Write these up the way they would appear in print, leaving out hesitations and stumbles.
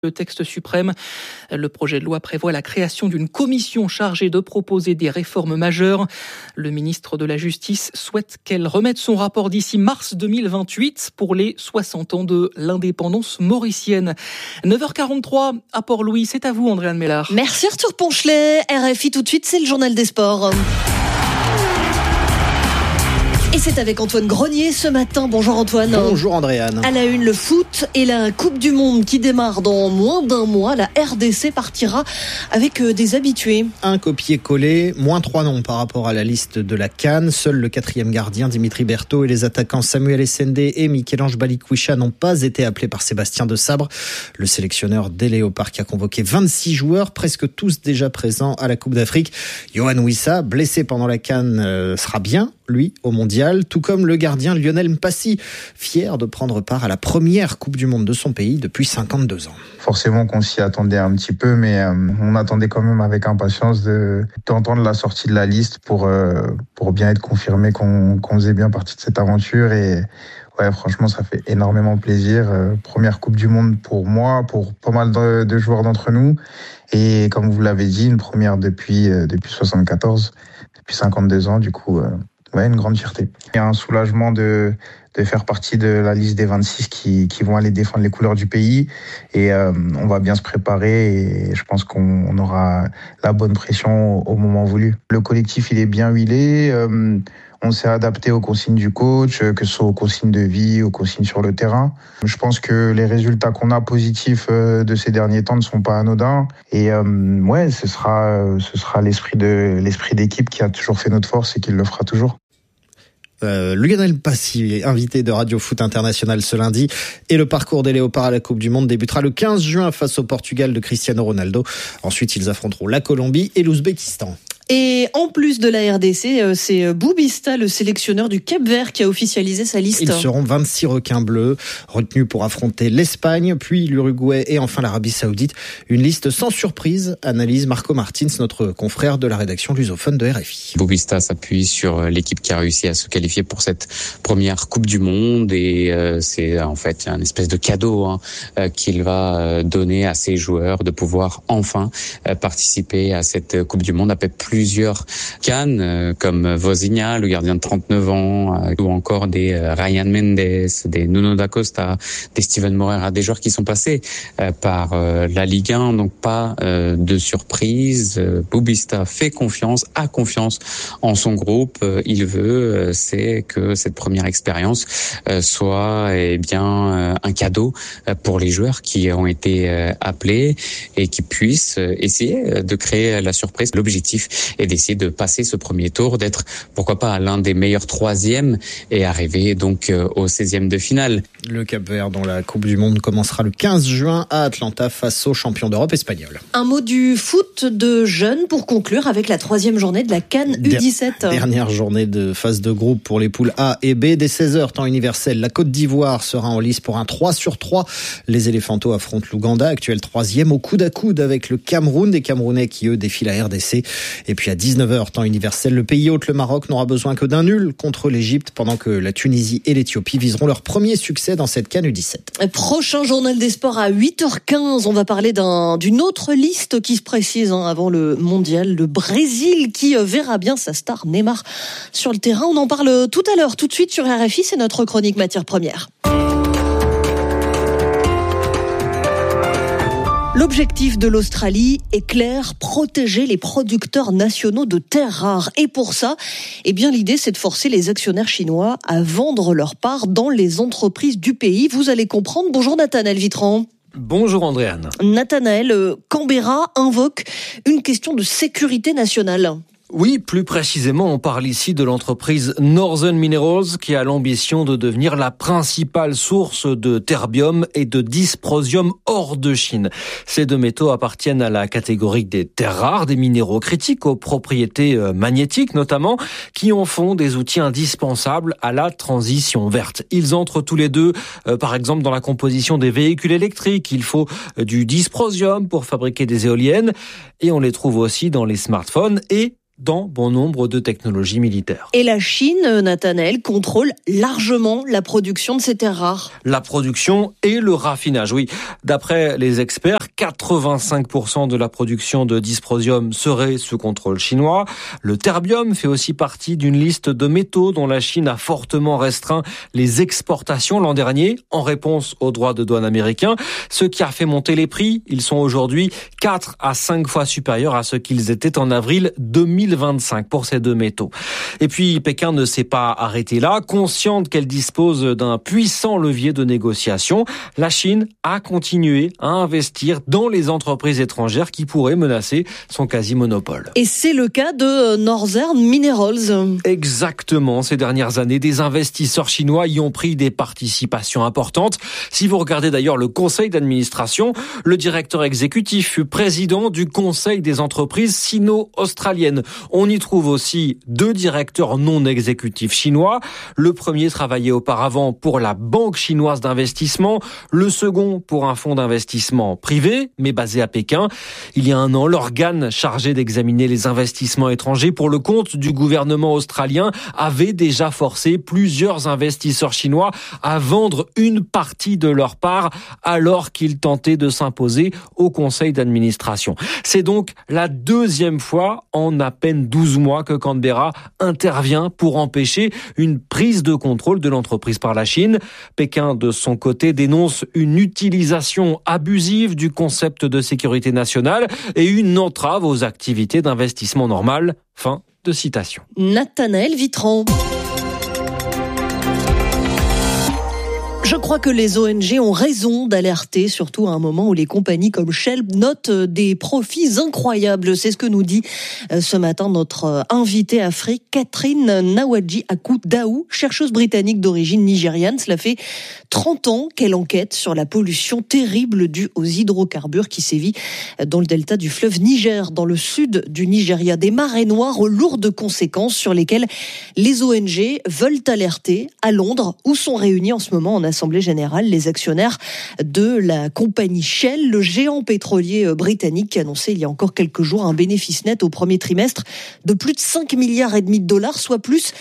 Le texte suprême, le projet de loi prévoit la création d'une commission chargée de proposer des réformes majeures. Le ministre de la Justice souhaite qu'elle remette son rapport d'ici mars 2028 pour les 60 ans de l'indépendance mauricienne. 9h43 à Port-Louis, c'est à vous Andréane Mélard. Merci Arthur Ponchelet, RFI tout de suite, c'est le journal des sports. Et c'est avec Antoine Grenier ce matin. Bonjour Antoine. Bonjour Andréane. À la une, le foot et la Coupe du Monde qui démarre dans moins d'un mois. La RDC partira avec des habitués. Un copier-coller, moins 3 noms par rapport à la liste de la CAN. Seul le 4e gardien Dimitri Berthaud et les attaquants Samuel Essendé et Michel-Ange Balikwisha n'ont pas été appelés par Sébastien Desabre. Le sélectionneur des Léopards qui a convoqué 26 joueurs, presque tous déjà présents à la Coupe d'Afrique. Yohan Wissa, blessé pendant la CAN, sera bien, lui, au mondial. Tout comme le gardien Lionel Mpassi, fier de prendre part à la première Coupe du Monde de son pays depuis 52 ans. Forcément qu'on s'y attendait un petit peu, mais on attendait quand même avec impatience d'entendre la sortie de la liste pour bien être confirmé qu'on faisait bien partie de cette aventure. Et ouais, franchement, ça fait énormément plaisir. Première Coupe du Monde pour moi, pour pas mal de joueurs d'entre nous. Et comme vous l'avez dit, une première depuis 74, depuis 52 ans, du coup... Ouais, une grande fierté. Il y a un soulagement de faire partie de la liste des 26 qui vont aller défendre les couleurs du pays. Et on va bien se préparer et je pense qu'on aura la bonne pression au moment voulu. Le collectif, il est bien huilé. On s'est adapté aux consignes du coach, que ce soit aux consignes de vie, aux consignes sur le terrain. Je pense que les résultats qu'on a positifs de ces derniers temps ne sont pas anodins. Et ouais, ce sera l'esprit d'équipe qui a toujours fait notre force et qui le fera toujours. Lionel Mpassi, invité de Radio Foot International ce lundi, et le parcours des Léopards à la Coupe du Monde débutera le 15 juin face au Portugal de Cristiano Ronaldo. Ensuite, ils affronteront la Colombie et l'Ouzbékistan. Et en plus de la RDC, c'est Boubista, le sélectionneur du Cap-Vert, qui a officialisé sa liste. Ils seront 26 requins bleus, retenus pour affronter l'Espagne, puis l'Uruguay et enfin l'Arabie Saoudite. Une liste sans surprise, analyse Marco Martins, notre confrère de la rédaction lusophone de RFI. Boubista s'appuie sur l'équipe qui a réussi à se qualifier pour cette première Coupe du Monde et c'est en fait un espèce de cadeau qu'il va donner à ses joueurs de pouvoir enfin participer à cette Coupe du Monde après plusieurs CAN comme Vozinha, le gardien de 39 ans, ou encore des Ryan Mendes, des Nuno da Costa, des Steven Moreira, des joueurs qui sont passés par la Ligue 1, donc pas de surprise. Boubista fait confiance, a confiance en son groupe. Il veut, c'est que cette première expérience soit un cadeau pour les joueurs qui ont été appelés et qui puissent essayer de créer la surprise. L'objectif et d'essayer de passer ce premier tour, d'être pourquoi pas l'un des meilleurs 3e et arriver donc au 16e de finale. Le Cap-Vert dont la Coupe du Monde commencera le 15 juin à Atlanta face aux champions d'Europe espagnols. Un mot du foot de jeunes pour conclure avec la 3e journée de la CAN U17. Dernière journée de phase de groupe pour les poules A et B. Dès 16h, temps universel, la Côte d'Ivoire sera en lice pour un 3-sur-3. Les Éléphantos affrontent l'Ouganda, actuel 3e, au coude à coude avec le Cameroun. Des Camerounais qui, eux, défient la RDC. Et puis à 19h, temps universel, le pays hôte, le Maroc, n'aura besoin que d'un nul contre l'Égypte, pendant que la Tunisie et l'Éthiopie viseront leur premier succès dans cette CAN U17. Prochain journal des sports à 8h15, on va parler d'une autre liste qui se précise avant le mondial, le Brésil qui verra bien sa star Neymar sur le terrain. On en parle tout à l'heure, tout de suite sur RFI, c'est notre chronique matière première. L'objectif de l'Australie est clair, protéger les producteurs nationaux de terres rares. Et pour ça, l'idée c'est de forcer les actionnaires chinois à vendre leur part dans les entreprises du pays. Vous allez comprendre. Bonjour Nathanaël Vitran. Bonjour Andréane. Nathanaël, Canberra invoque une question de sécurité nationale. Oui, plus précisément, on parle ici de l'entreprise Northern Minerals qui a l'ambition de devenir la principale source de terbium et de dysprosium hors de Chine. Ces deux métaux appartiennent à la catégorie des terres rares, des minéraux critiques aux propriétés magnétiques notamment, qui en font des outils indispensables à la transition verte. Ils entrent tous les deux, par exemple, dans la composition des véhicules électriques. Il faut du dysprosium pour fabriquer des éoliennes et on les trouve aussi dans les smartphones et dans bon nombre de technologies militaires. Et la Chine, Nathanaël, contrôle largement la production de ces terres rares. La production et le raffinage, oui. D'après les experts, 85% de la production de dysprosium serait sous contrôle chinois. Le terbium fait aussi partie d'une liste de métaux dont la Chine a fortement restreint les exportations l'an dernier en réponse aux droits de douane américains, ce qui a fait monter les prix. Ils sont aujourd'hui 4 à 5 fois supérieurs à ce qu'ils étaient en avril 2025 pour ces deux métaux. Et puis Pékin ne s'est pas arrêté là. Consciente qu'elle dispose d'un puissant levier de négociation, la Chine a continué à investir dans les entreprises étrangères qui pourraient menacer son quasi-monopole. Et c'est le cas de Northern Minerals. Exactement. Ces dernières années, des investisseurs chinois y ont pris des participations importantes. Si vous regardez d'ailleurs le conseil d'administration, le directeur exécutif fut président du conseil des entreprises sino-australiennes. On y trouve aussi 2 directeurs non exécutifs chinois. Le premier travaillait auparavant pour la Banque chinoise d'investissement, le second pour un fonds d'investissement privé, mais basé à Pékin. Il y a un an, l'organe chargé d'examiner les investissements étrangers pour le compte du gouvernement australien avait déjà forcé plusieurs investisseurs chinois à vendre une partie de leur part alors qu'ils tentaient de s'imposer au conseil d'administration. C'est donc la 2e fois en à peine 12 mois que Canberra intervient pour empêcher une prise de contrôle de l'entreprise par la Chine. Pékin, de son côté, dénonce une utilisation abusive du concept de sécurité nationale et une entrave aux activités d'investissement normales. Fin de citation. Nathanaël Vitran. Je crois que les ONG ont raison d'alerter, surtout à un moment où les compagnies comme Shell notent des profits incroyables. C'est ce que nous dit ce matin notre invitée Afrique, Catherine Nwadji Akou-Daou, chercheuse britannique d'origine nigériane. Cela fait 30 ans qu'elle enquête sur la pollution terrible due aux hydrocarbures qui sévit dans le delta du fleuve Niger, dans le sud du Nigeria. Des marées noires aux lourdes conséquences sur lesquelles les ONG veulent alerter à Londres, où sont réunis en ce moment en Assemblée générale les actionnaires de la compagnie Shell, le géant pétrolier britannique qui annonçait il y a encore quelques jours un bénéfice net au premier trimestre de plus de 5,5 milliards de dollars, soit plus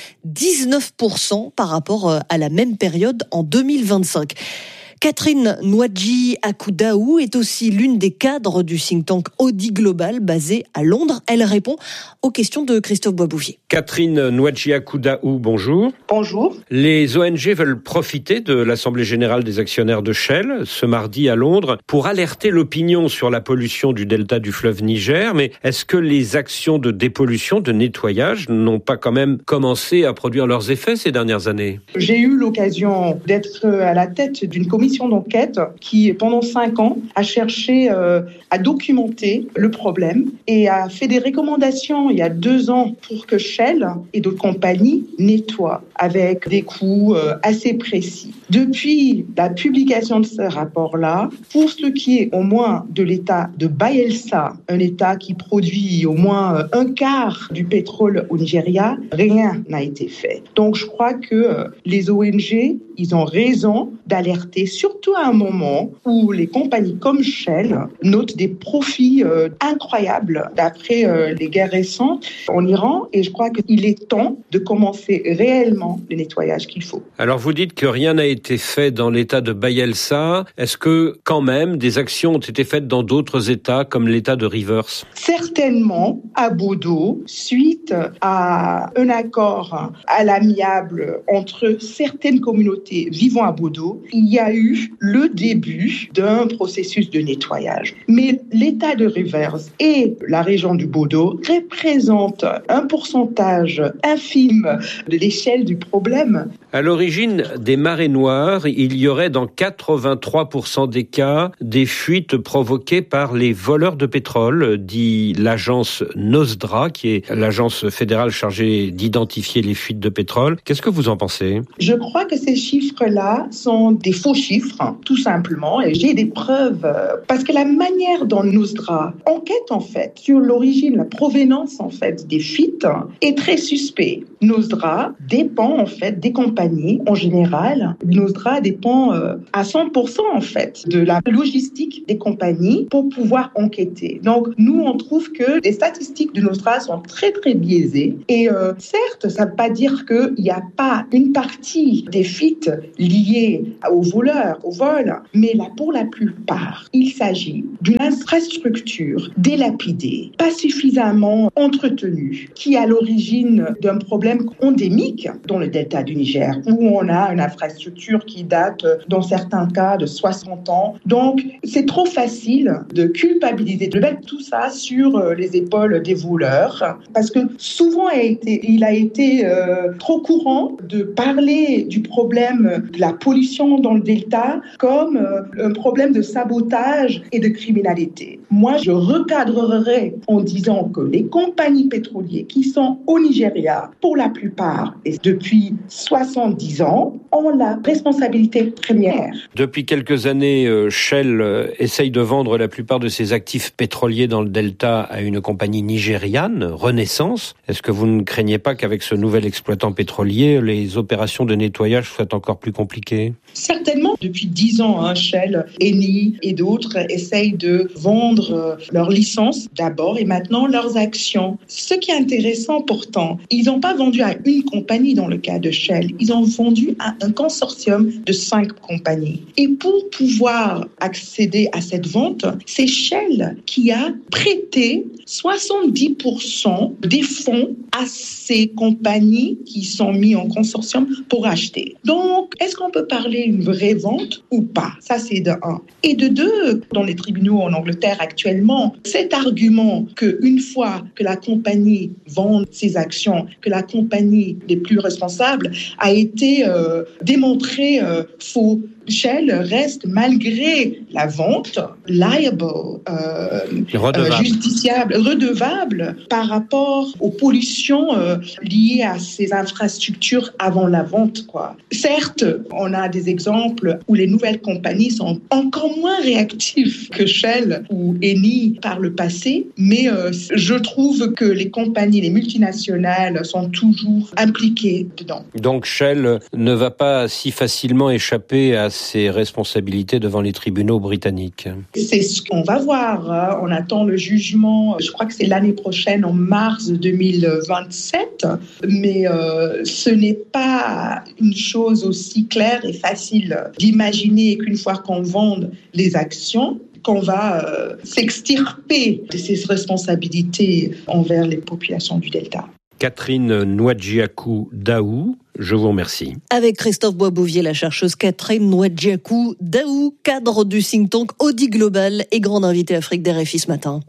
19% par rapport à la même période en 2025. Catherine Nwadji Akou-Daou est aussi l'une des cadres du think tank Audi Global basé à Londres. Elle répond aux questions de Christophe Boisbouvier. Catherine Nwadji Akou-Daou, bonjour. Bonjour. Les ONG veulent profiter de l'Assemblée générale des actionnaires de Shell ce mardi à Londres pour alerter l'opinion sur la pollution du delta du fleuve Niger. Mais est-ce que les actions de dépollution, de nettoyage n'ont pas quand même commencé à produire leurs effets ces dernières années ? J'ai eu l'occasion d'être à la tête d'une commission d'enquête qui, pendant 5 ans, a cherché à documenter le problème et a fait des recommandations il y a 2 ans pour que Shell et d'autres compagnies nettoient avec des coûts assez précis. Depuis la publication de ce rapport-là, pour ce qui est au moins de l'état de Bayelsa, un état qui produit au moins un quart du pétrole au Nigeria, rien n'a été fait. Donc je crois que les ONG, ils ont raison d'alerter, surtout à un moment où les compagnies comme Shell notent des profits incroyables d'après les guerres récentes en Iran. Et je crois qu'il est temps de commencer réellement le nettoyage qu'il faut. Alors vous dites que rien n'a été fait dans l'état de Bayelsa. Est-ce que quand même des actions ont été faites dans d'autres états comme l'état de Rivers ? Certainement à Bodo, suite à un accord à l'amiable entre certaines communautés vivant à Bodo, il y a eu le début d'un processus de nettoyage. Mais l'état de Rivers et la région du Bodo représentent un pourcentage infime de l'échelle du problème. À l'origine des marées noires, il y aurait dans 83% des cas des fuites provoquées par les voleurs de pétrole, dit l'agence NOSDRA, qui est l'agence fédérale chargée d'identifier les fuites de pétrole. Qu'est-ce que vous en pensez ? Je crois que ces chiffres chiffres-là sont des faux chiffres, tout simplement. Et j'ai des preuves. Parce que la manière dont Nostra enquête, en fait, sur l'origine, la provenance, en fait, des fuites est très suspect. Nostra dépend, en fait, des compagnies en général. Nostra dépend à 100%, en fait, de la logistique des compagnies pour pouvoir enquêter. Donc, nous, on trouve que les statistiques de Nostra sont très, très biaisées. Et certes, ça ne veut pas dire qu'il n'y a pas une partie des fuites liées aux voleurs, au vol, mais là, pour la plupart, il s'agit d'une infrastructure délapidée, pas suffisamment entretenue, qui est à l'origine d'un problème endémique dans le delta du Niger, où on a une infrastructure qui date, dans certains cas, de 60 ans. Donc, c'est trop facile de culpabiliser, de mettre tout ça sur les épaules des voleurs, parce que souvent, il a été trop courant de parler du problème de la pollution dans le delta comme un problème de sabotage et de criminalité. Moi, je recadrerais en disant que les compagnies pétrolières qui sont au Nigeria, pour la plupart, et depuis 70 ans, ont la responsabilité première. Depuis quelques années, Shell essaye de vendre la plupart de ses actifs pétroliers dans le delta à une compagnie nigériane, Renaissance. Est-ce que vous ne craignez pas qu'avec ce nouvel exploitant pétrolier, les opérations de nettoyage soient encore plus compliquées ? Certainement. Depuis 10 ans, Shell, Eni et d'autres essayent de vendre leurs licences d'abord et maintenant leurs actions. Ce qui est intéressant pourtant, ils n'ont pas vendu à une compagnie dans le cas de Shell, ils ont vendu à un consortium de 5 compagnies. Et pour pouvoir accéder à cette vente, c'est Shell qui a prêté 70% des fonds à ces compagnies qui sont mises en consortium pour acheter. Donc, est-ce qu'on peut parler d'une vraie vente ou pas? Ça, c'est de 1. Et de 2, dans les tribunaux en Angleterre actuellement, cet argument qu'une fois que la compagnie vend ses actions, que la compagnie n'est plus responsable, a été démontré faux. Shell reste, malgré la vente, liable, justiciable, redevable par rapport aux pollutions liées à ces infrastructures avant la vente, quoi. Certes, on a des exemples où les nouvelles compagnies sont encore moins réactives que Shell ou Eni par le passé, mais je trouve que les compagnies, les multinationales sont toujours impliquées dedans. Donc Shell ne va pas si facilement échapper à ses responsabilités devant les tribunaux britanniques. C'est ce qu'on va voir. On attend le jugement, je crois que c'est l'année prochaine, en mars 2027. Mais ce n'est pas une chose aussi claire et facile d'imaginer qu'une fois qu'on vende les actions, qu'on va s'extirper de ses responsabilités envers les populations du Delta. Catherine Nwadjiakou-Daou, je vous remercie. Avec Christophe Boisbouvier, la chercheuse Catherine Nwadjiakou-Daou, cadre du think tank Audi Global et grande invitée Afrique d'RFI ce matin.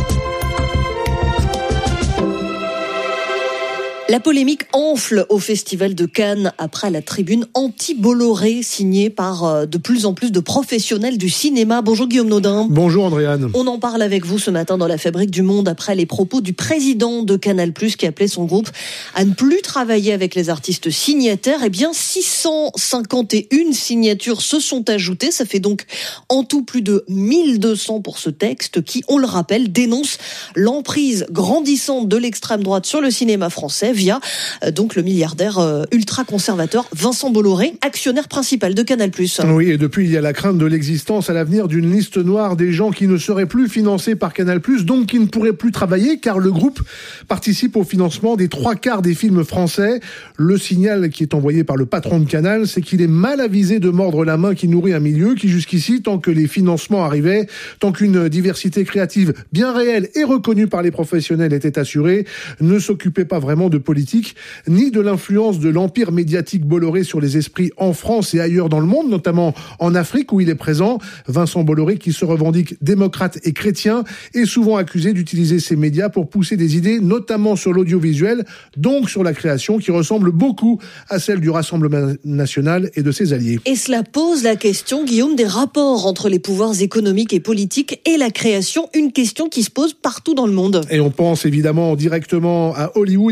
La polémique enfle au Festival de Cannes après la tribune anti-Bolloré signée par de plus en plus de professionnels du cinéma. Bonjour Guillaume Naudin. Bonjour Andréane. On en parle avec vous ce matin dans la Fabrique du Monde après les propos du président de Canal+, qui appelait son groupe à ne plus travailler avec les artistes signataires. Eh bien, 651 signatures se sont ajoutées. Ça fait donc en tout plus de 1200 pour ce texte qui, on le rappelle, dénonce l'emprise grandissante de l'extrême droite sur le cinéma français via donc le milliardaire ultra-conservateur Vincent Bolloré, actionnaire principal de Canal+. Oui, et depuis, il y a la crainte de l'existence à l'avenir d'une liste noire des gens qui ne seraient plus financés par Canal+, donc qui ne pourraient plus travailler, car le groupe participe au financement des 3/4 des films français. Le signal qui est envoyé par le patron de Canal, c'est qu'il est mal avisé de mordre la main qui nourrit un milieu qui, jusqu'ici, tant que les financements arrivaient, tant qu'une diversité créative bien réelle et reconnue par les professionnels était assurée, ne s'occupait pas vraiment de politique, ni de l'influence de l'empire médiatique Bolloré sur les esprits en France et ailleurs dans le monde, notamment en Afrique où il est présent. Vincent Bolloré, qui se revendique démocrate et chrétien, est souvent accusé d'utiliser ses médias pour pousser des idées, notamment sur l'audiovisuel, donc sur la création, qui ressemble beaucoup à celle du Rassemblement national et de ses alliés. Et cela pose la question, Guillaume, des rapports entre les pouvoirs économiques et politiques et la création, une question qui se pose partout dans le monde. Et on pense évidemment directement à Hollywood et au cinéma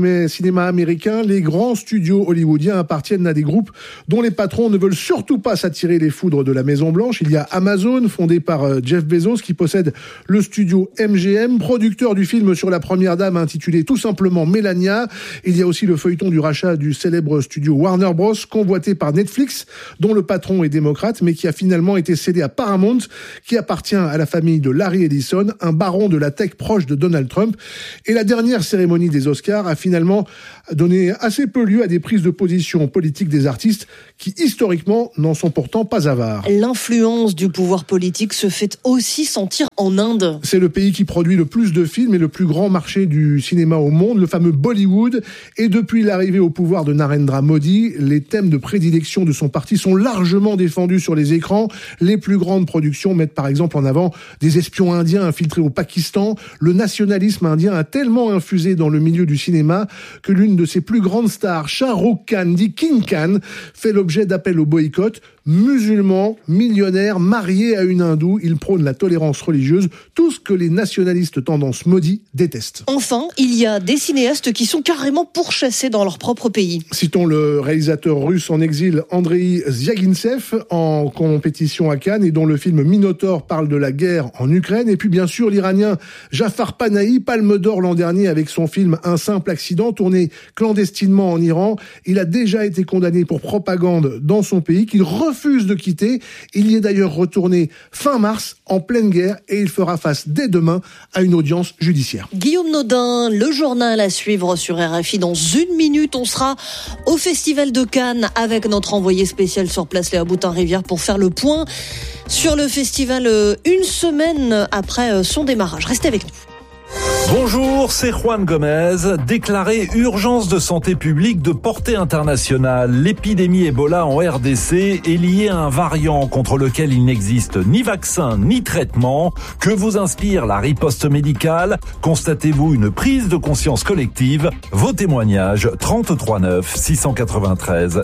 cinéma américain, les grands studios hollywoodiens appartiennent à des groupes dont les patrons ne veulent surtout pas s'attirer les foudres de la Maison-Blanche. Il y a Amazon, fondé par Jeff Bezos, qui possède le studio MGM, producteur du film sur la première dame intitulé tout simplement Melania. Il y a aussi le feuilleton du rachat du célèbre studio Warner Bros, convoité par Netflix, dont le patron est démocrate, mais qui a finalement été cédé à Paramount, qui appartient à la famille de Larry Ellison, un baron de la tech proche de Donald Trump. Et la dernière cérémonie des Oscars a finalement donné assez peu lieu à des prises de position politiques des artistes qui, historiquement, n'en sont pourtant pas avares. L'influence du pouvoir politique se fait aussi sentir en Inde. C'est le pays qui produit le plus de films et le plus grand marché du cinéma au monde, le fameux Bollywood. Et depuis l'arrivée au pouvoir de Narendra Modi, les thèmes de prédilection de son parti sont largement défendus sur les écrans. Les plus grandes productions mettent par exemple en avant des espions indiens infiltrés au Pakistan. Le nationalisme indien a tellement infusé dans le milieu du cinéma que l'une de ses plus grandes stars, Shah Rukh Khan, dit King Khan, fait l'objet d'appels au boycott. Musulman, millionnaire, marié à une hindoue, il prône la tolérance religieuse, tout ce que les nationalistes tendance Modi détestent. Enfin, il y a des cinéastes qui sont carrément pourchassés dans leur propre pays. Citons le réalisateur russe en exil Andrei Zvyagintsev, en compétition à Cannes et dont le film Minotaur parle de la guerre en Ukraine. Et puis bien sûr l'Iranien Jafar Panahi, Palme d'Or l'an dernier avec son film Un simple accident, tourné clandestinement en Iran. Il a déjà été condamné pour propagande dans son pays qu'il refuse de quitter. Il y est d'ailleurs retourné fin mars en pleine guerre et il fera face dès demain à une audience judiciaire. Guillaume Nodin, le journal à suivre sur RFI. Dans une minute, on sera au Festival de Cannes avec notre envoyé spécial sur place, Léa Boutin-Rivière, pour faire le point sur le festival une semaine après son démarrage. Restez avec nous. Bonjour, c'est Juan Gomez. Déclaré urgence de santé publique de portée internationale, l'épidémie Ebola en RDC est liée à un variant contre lequel il n'existe ni vaccin ni traitement. Que vous inspire la riposte médicale? Constatez-vous une prise de conscience collective? Vos témoignages 33 9 693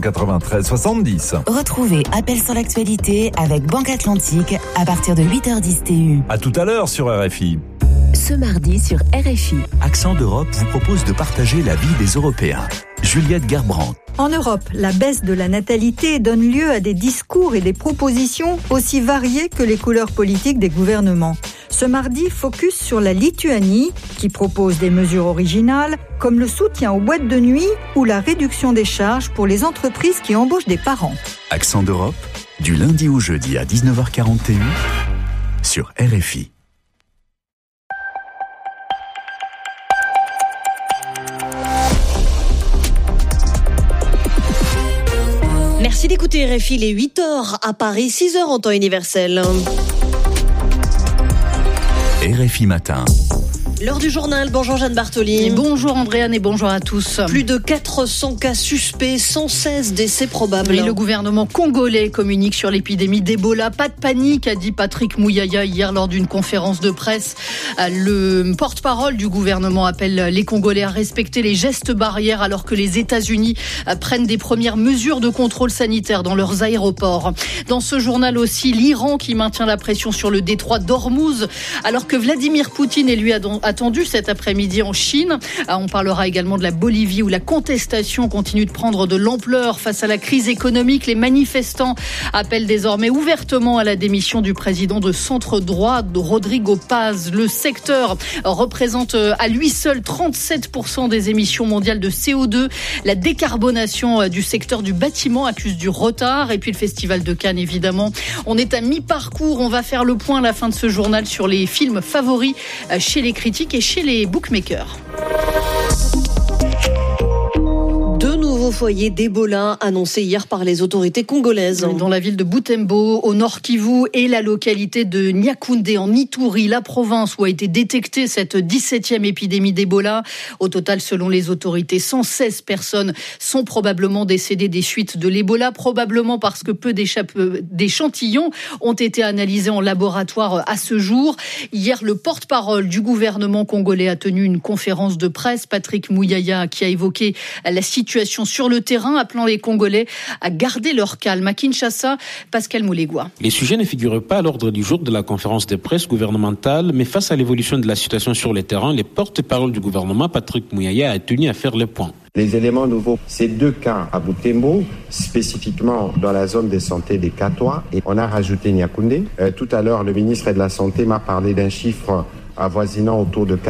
693 70. Retrouvez Appel sur l'actualité avec Banque Atlantique à partir de 8h10 TU. À tout à l'heure sur RFI. Ce mardi sur RFI. Accent d'Europe vous propose de partager la vie des Européens. Juliette Gerbrandt. En Europe, la baisse de la natalité donne lieu à des discours et des propositions aussi variées que les couleurs politiques des gouvernements. Ce mardi, focus sur la Lituanie, qui propose des mesures originales, comme le soutien aux boîtes de nuit ou la réduction des charges pour les entreprises qui embauchent des parents. Accent d'Europe, du lundi au jeudi à 19h41 sur RFI. Merci d'écouter RFI, les 8h à Paris, 6h en temps universel. RFI Matin. L'heure du journal, bonjour Jeanne Bartoli. Bonjour Andréane et bonjour à tous. Plus de 400 cas suspects, 116 décès probables. Et le gouvernement congolais communique sur l'épidémie d'Ebola. Pas de panique, a dit Patrick Mouyaya hier lors d'une conférence de presse. Le porte-parole du gouvernement appelle les Congolais à respecter les gestes barrières alors que les États-Unis prennent des premières mesures de contrôle sanitaire dans leurs aéroports. Dans ce journal aussi, l'Iran qui maintient la pression sur le détroit d'Ormuz alors que Vladimir Poutine et lui attendu cet après-midi en Chine. On parlera également de la Bolivie où la contestation continue de prendre de l'ampleur face à la crise économique. Les manifestants appellent désormais ouvertement à la démission du président de centre droit, Rodrigo Paz. Le secteur représente à lui seul 37% des émissions mondiales de CO2. La décarbonation du secteur du bâtiment accuse du retard. Et puis le Festival de Cannes, évidemment. On est à mi-parcours. On va faire le point à la fin de ce journal sur les films favoris chez les critiques et chez les bookmakers. Foyer d'Ebola annoncé hier par les autorités congolaises. Dans la ville de Butembo, au nord Kivu et la localité de Nyakoundé en Ituri, la province où a été détectée cette 17e épidémie d'Ebola. Au total, selon les autorités, 116 personnes sont probablement décédées des suites de l'Ebola, probablement parce que peu d'échantillons ont été analysés en laboratoire à ce jour. Hier, le porte-parole du gouvernement congolais a tenu une conférence de presse, Patrick Mouyaya, qui a évoqué la situation sur sur le terrain, appelant les Congolais à garder leur calme. À Kinshasa, Pascal Moulegua. Les sujets ne figurent pas à l'ordre du jour de la conférence de presse gouvernementale, mais face à l'évolution de la situation sur le terrain, le porte-parole du gouvernement, Patrick Mouyaya, a tenu à faire le point. Les éléments nouveaux, c'est 2 cas à Butembo, spécifiquement dans la zone de santé des Katois, et on a rajouté Niakoundé. Tout à l'heure, le ministre de la Santé m'a parlé d'un chiffre avoisinant autour de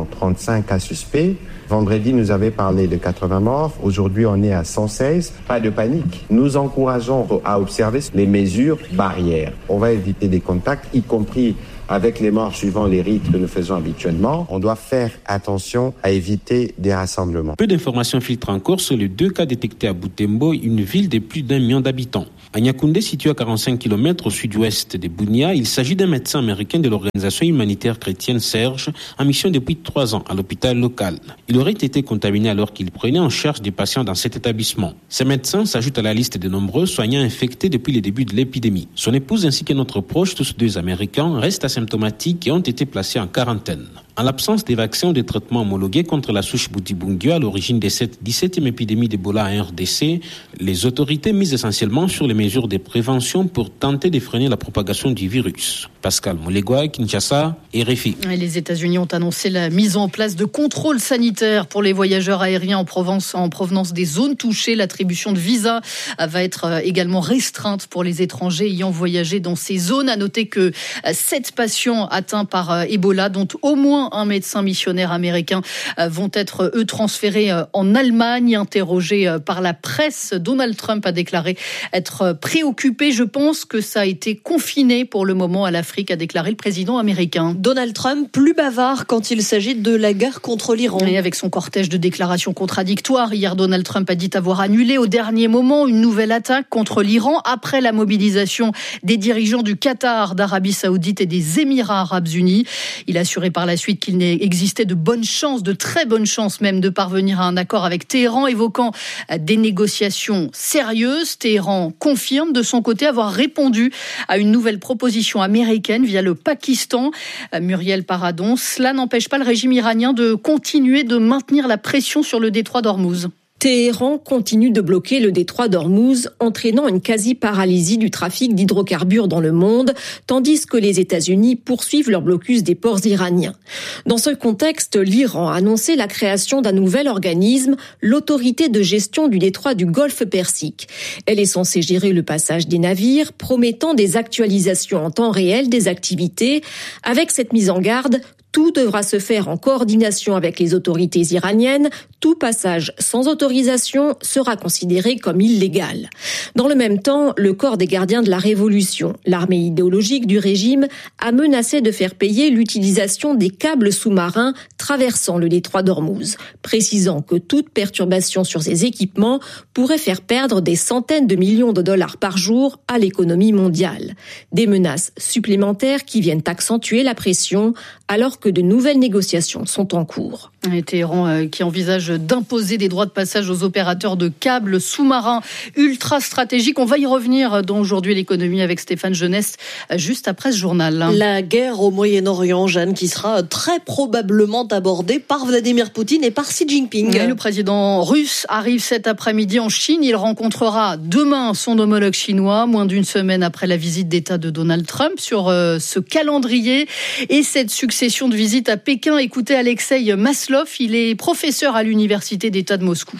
435 cas suspects. Vendredi, nous avait parlé de 80 morts. Aujourd'hui, on est à 116. Pas de panique. Nous encourageons à observer les mesures barrières. On va éviter des contacts, y compris avec les morts suivant les rites que nous faisons habituellement. On doit faire attention à éviter des rassemblements. Peu d'informations filtrent encore sur les 2 cas détectés à Butembo, une ville de plus d'1 million d'habitants. À Niakoundé, situé à 45 km au sud-ouest de Bunia, il s'agit d'un médecin américain de l'organisation humanitaire chrétienne Serge, en mission depuis 3 ans à l'hôpital local. Il aurait été contaminé alors qu'il prenait en charge des patients dans cet établissement. Ce médecin s'ajoute à la liste de nombreux soignants infectés depuis le début de l'épidémie. Son épouse ainsi qu'un autre proche, tous 2 Américains, restent asymptomatiques et ont été placés en quarantaine. En l'absence des vaccins ou des traitements homologués contre la souche Bundibugyo à l'origine de cette 17e épidémie d'Ebola en RDC, les autorités misent essentiellement sur les mesures de prévention pour tenter de freiner la propagation du virus. Pascal Moulegua, Kinshasa, RFI. Les États-Unis ont annoncé la mise en place de contrôles sanitaires pour les voyageurs aériens en provenance des zones touchées. L'attribution de visas va être également restreinte pour les étrangers ayant voyagé dans ces zones. À noter que 7 patients atteints par Ebola, dont au moins un médecin missionnaire américain, vont être, eux, transférés en Allemagne. Interrogé par la presse, Donald Trump a déclaré être préoccupé. Je pense que ça a été confiné pour le moment à l'Afrique, a déclaré le président américain. Donald Trump, plus bavard quand il s'agit de la guerre contre l'Iran. Et avec son cortège de déclarations contradictoires, hier, Donald Trump a dit avoir annulé au dernier moment une nouvelle attaque contre l'Iran après la mobilisation des dirigeants du Qatar, d'Arabie Saoudite et des Émirats Arabes Unis. Il a assuré par la suite qu'il existait de bonnes chances, de très bonnes chances même, de parvenir à un accord avec Téhéran, évoquant des négociations sérieuses. Téhéran confirme de son côté avoir répondu à une nouvelle proposition américaine via le Pakistan. Muriel Paradon, cela n'empêche pas le régime iranien de continuer de maintenir la pression sur le détroit d'Ormuz. Téhéran continue de bloquer le détroit d'Ormuz, entraînant une quasi-paralysie du trafic d'hydrocarbures dans le monde, tandis que les États-Unis poursuivent leur blocus des ports iraniens. Dans ce contexte, l'Iran a annoncé la création d'un nouvel organisme, l'autorité de gestion du détroit du Golfe Persique. Elle est censée gérer le passage des navires, promettant des actualisations en temps réel des activités. Avec cette mise en garde, tout devra se faire en coordination avec les autorités iraniennes. Tout passage sans autorisation sera considéré comme illégal. Dans le même temps, le corps des gardiens de la Révolution, l'armée idéologique du régime, a menacé de faire payer l'utilisation des câbles sous-marins traversant le détroit d'Ormuz, précisant que toute perturbation sur ces équipements pourrait faire perdre des centaines de millions de dollars par jour à l'économie mondiale. Des menaces supplémentaires qui viennent accentuer la pression alors que de nouvelles négociations sont en cours. Et Téhéran qui envisage d'imposer des droits de passage aux opérateurs de câbles sous-marins ultra stratégiques. On va y revenir dans Aujourd'hui l'économie avec Stéphane Jeunesse juste après ce journal. La guerre au Moyen-Orient, Jeanne, qui sera très probablement abordée par Vladimir Poutine et par Xi Jinping. Et le président russe arrive cet après-midi en Chine. Il rencontrera demain son homologue chinois, moins d'une semaine après la visite d'État de Donald Trump. Sur ce calendrier et cette succession de visites à Pékin, écoutez Alexei Maslov, il est professeur à l'université d'État de Moscou.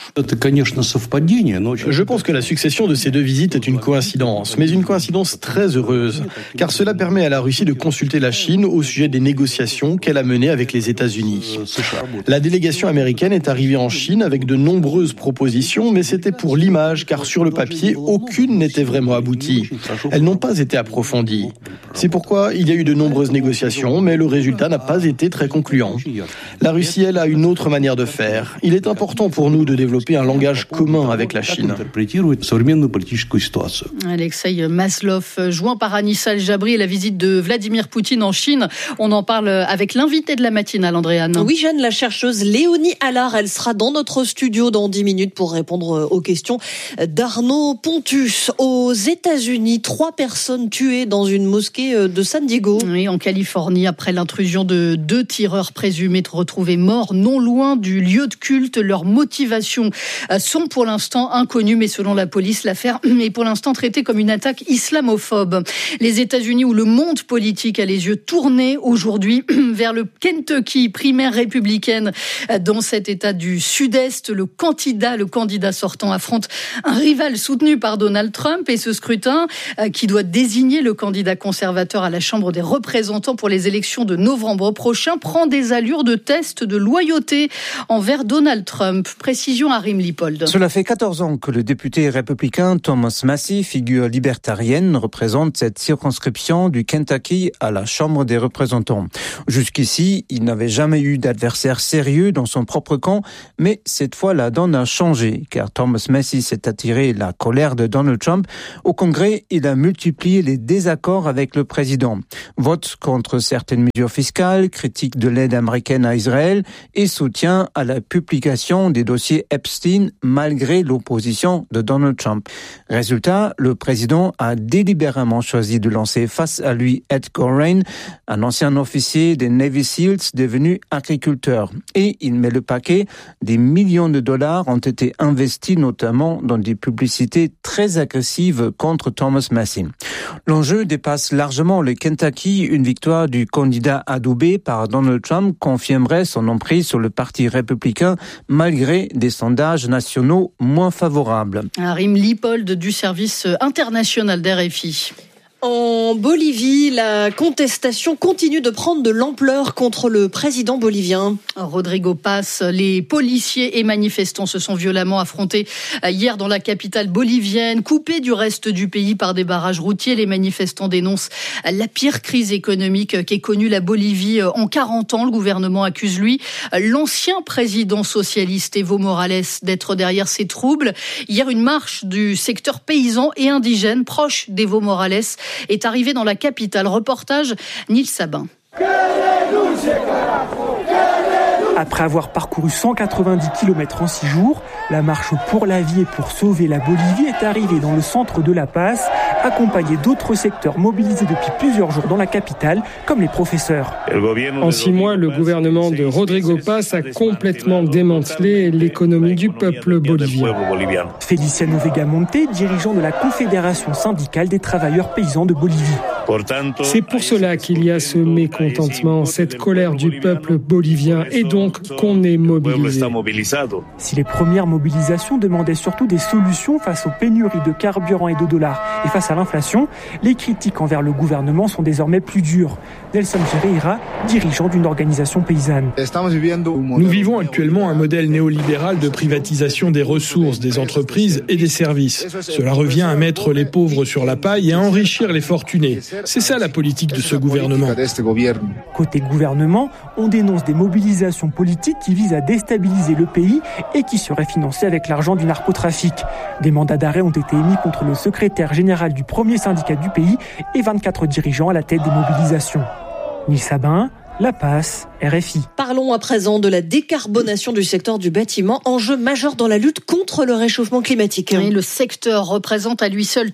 Je pense que la succession de ces 2 visites est une coïncidence, mais une coïncidence très heureuse, car cela permet à la Russie de consulter la Chine au sujet des négociations qu'elle a menées avec les États-Unis. La délégation américaine est arrivée en Chine avec de nombreuses propositions, mais c'était pour l'image, car sur le papier, aucune n'était vraiment aboutie. Elles n'ont pas été approfondies. C'est pourquoi il y a eu de nombreuses négociations, mais le résultat n'a pas été très concluant. La Russie, elle, a une autre manière de faire. Il est important pour nous de développer un langage commun avec la Chine. Alexei Maslov, joint par Anissa El-Jabri et la visite de Vladimir Poutine en Chine. On en parle avec l'invité de la matinale, Andréane. Oui, Jeanne, la chercheuse Léonie Allard, elle sera dans notre studio dans 10 minutes pour répondre aux questions d'Arnaud Pontus. Aux États-Unis, 3 personnes tuées dans une mosquée de San Diego. Oui, en Californie, après l'intrusion de 2 tireurs présumés retrouvés morts non loin du lieu de culte. culte. Leurs motivations sont pour l'instant inconnues, mais selon la police, l'affaire est pour l'instant traitée comme une attaque islamophobe. Les États-Unis, où le monde politique a les yeux tournés aujourd'hui vers le Kentucky, primaire républicaine dans cet État du Sud-Est. Le candidat sortant affronte un rival soutenu par Donald Trump, et ce scrutin qui doit désigner le candidat conservateur à la Chambre des représentants pour les élections de novembre prochain prend des allures de test de loyauté envers Donald Trump. Précision à Rim Lipold. Cela fait 14 ans que le député républicain Thomas Massie, figure libertarienne, représente cette circonscription du Kentucky à la Chambre des représentants. Jusqu'ici, il n'avait jamais eu d'adversaire sérieux dans son propre camp, mais cette fois la donne a changé, car Thomas Massie s'est attiré la colère de Donald Trump. Au Congrès, il a multiplié les désaccords avec le président. Vote contre certaines mesures fiscales, critique de l'aide américaine à Israël et soutien à la publication des dossiers Epstein malgré l'opposition de Donald Trump. Résultat, le président a délibérément choisi de lancer face à lui Ed Gorein, un ancien officier des Navy Seals devenu agriculteur. Et il met le paquet, des millions de dollars ont été investis notamment dans des publicités très agressives contre Thomas Massie. L'enjeu dépasse largement le Kentucky. Une victoire du candidat adoubé par Donald Trump confirmerait son emprise sur le parti républicain malgré des sondages nationaux moins favorables. Rim Lipold du service international d'RFI. En Bolivie, la contestation continue de prendre de l'ampleur contre le président bolivien. Rodrigo Paz, les policiers et manifestants se sont violemment affrontés hier dans la capitale bolivienne, coupés du reste du pays par des barrages routiers. Les manifestants dénoncent la pire crise économique qu'ait connue la Bolivie en 40 ans. Le gouvernement accuse, lui, l'ancien président socialiste Evo Morales d'être derrière ces troubles. Hier, une marche du secteur paysan et indigène proche d'Evo Morales est arrivé dans la capitale. Reportage Nils Sabin. Après avoir parcouru 190 km en 6 jours, la marche pour la vie et pour sauver la Bolivie est arrivée dans le centre de La Paz, accompagnée d'autres secteurs mobilisés depuis plusieurs jours dans la capitale, comme les professeurs. En 6 mois, le gouvernement de Rodrigo Paz a complètement démantelé l'économie du peuple bolivien. Feliciano Vegamonte, dirigeant de la Confédération syndicale des travailleurs paysans de Bolivie. C'est pour cela qu'il y a ce mécontentement, cette colère du peuple bolivien, et donc qu'on est mobilisé. Si les premières mobilisations demandaient surtout des solutions face aux pénuries de carburant et de dollars et face à l'inflation, les critiques envers le gouvernement sont désormais plus dures. Nelson Ferreira, dirigeant d'une organisation paysanne. Nous vivons actuellement un modèle néolibéral de privatisation des ressources, des entreprises et des services. Cela revient à mettre les pauvres sur la paille et à enrichir les fortunés. C'est ça la politique de ce gouvernement. Côté gouvernement, on dénonce des mobilisations politiques qui visent à déstabiliser le pays et qui seraient financées avec l'argent du narcotrafic. Des mandats d'arrêt ont été émis contre le secrétaire général du premier syndicat du pays et 24 dirigeants à la tête des mobilisations. Nils Sabin, La Paz, RFI. Parlons à présent de la décarbonation du secteur du bâtiment, enjeu majeur dans la lutte contre le réchauffement climatique. Oui, le secteur représente à lui seul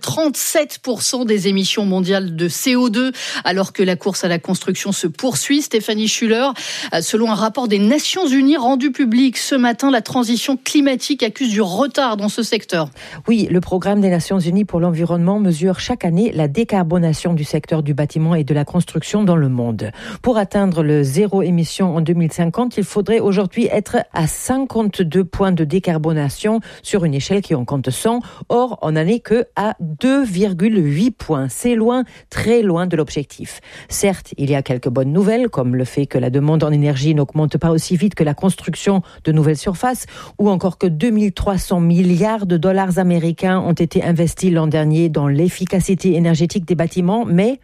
37% des émissions mondiales de CO2, alors que la course à la construction se poursuit. Stéphanie Schuller, selon un rapport des Nations Unies rendu public ce matin, la transition climatique accuse du retard dans ce secteur. Oui, le programme des Nations Unies pour l'environnement mesure chaque année la décarbonation du secteur du bâtiment et de la construction dans le monde. Pour atteindre le zéro émission en 2050, il faudrait aujourd'hui être à 52 points de décarbonation sur une échelle qui en compte 100. Or, on n'en est que à 2,8 points. C'est loin, très loin de l'objectif. Certes, il y a quelques bonnes nouvelles, comme le fait que la demande en énergie n'augmente pas aussi vite que la construction de nouvelles surfaces, ou encore que 2300 milliards de dollars américains ont été investis l'an dernier dans l'efficacité énergétique des bâtiments, mais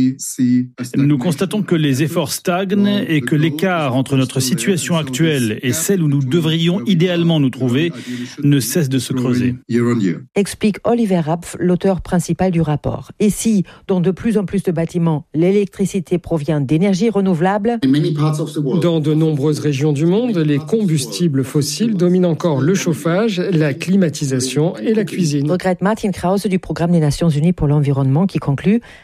nous constatons que les efforts stagnent et que l'écart entre notre situation actuelle et celle où nous devrions idéalement nous trouver ne cesse de se creuser. Explique Oliver Rapf, l'auteur principal du rapport. Et si, dans de plus en plus de bâtiments, l'électricité provient d'énergies renouvelables, dans de nombreuses régions du monde, les combustibles fossiles dominent encore le chauffage, la climatisation et la cuisine. Regrette Martin Krause du programme des Nations Unies pour l'environnement qui conclut: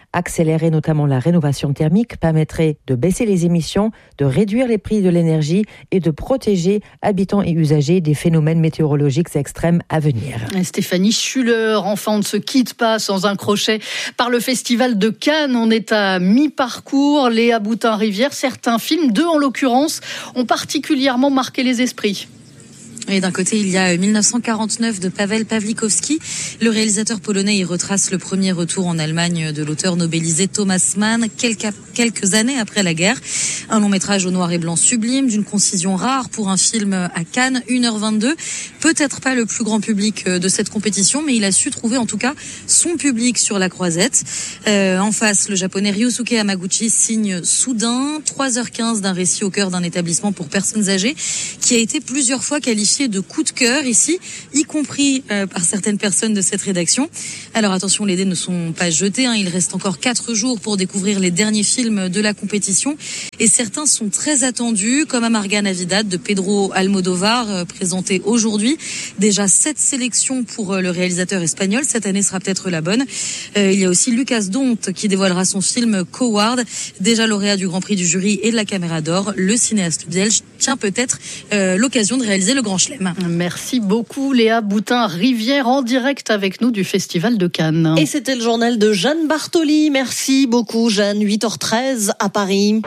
Accélérer notamment la rénovation thermique permettrait de baisser les émissions, de réduire les prix de l'énergie et de protéger habitants et usagers des phénomènes météorologiques extrêmes à venir. Stéphanie Schuller, enfin on ne se quitte pas sans un crochet par le Festival de Cannes. On est à mi-parcours. Léa Boutin-Rivière, certains films, 2 en l'occurrence, ont particulièrement marqué les esprits. Et d'un côté, il y a 1949 de Paweł Pawlikowski. Le réalisateur polonais y retrace le premier retour en Allemagne de l'auteur nobelisé Thomas Mann, quelques années après la guerre. Un long métrage au noir et blanc sublime, d'une concision rare pour un film à Cannes, 1h22. Peut-être pas le plus grand public de cette compétition, mais il a su trouver en tout cas son public sur la croisette. En face, le japonais Ryosuke Hamaguchi signe Soudain, 3h15 d'un récit au cœur d'un établissement pour personnes âgées qui a été plusieurs fois qualifié de coup de cœur ici, y compris par certaines personnes de cette rédaction. Alors attention, les dés ne sont pas jetés, hein. Il reste encore 4 jours pour découvrir les derniers films de la compétition et certains sont très attendus, comme Amarga Navidad de Pedro Almodóvar, présenté aujourd'hui. Déjà 7 sélections pour le réalisateur espagnol, cette année sera peut-être la bonne. Il y a aussi Lucas Dont qui dévoilera son film Coward, déjà lauréat du Grand Prix du jury et de la Caméra d'Or. Le cinéaste belge tient peut-être l'occasion de réaliser le Grand Chelem. Merci beaucoup Léa Boutin-Rivière en direct avec nous du Festival de Cannes. Et c'était le journal de Jeanne Bartoli. Merci beaucoup Jeanne, 8h13 à Paris.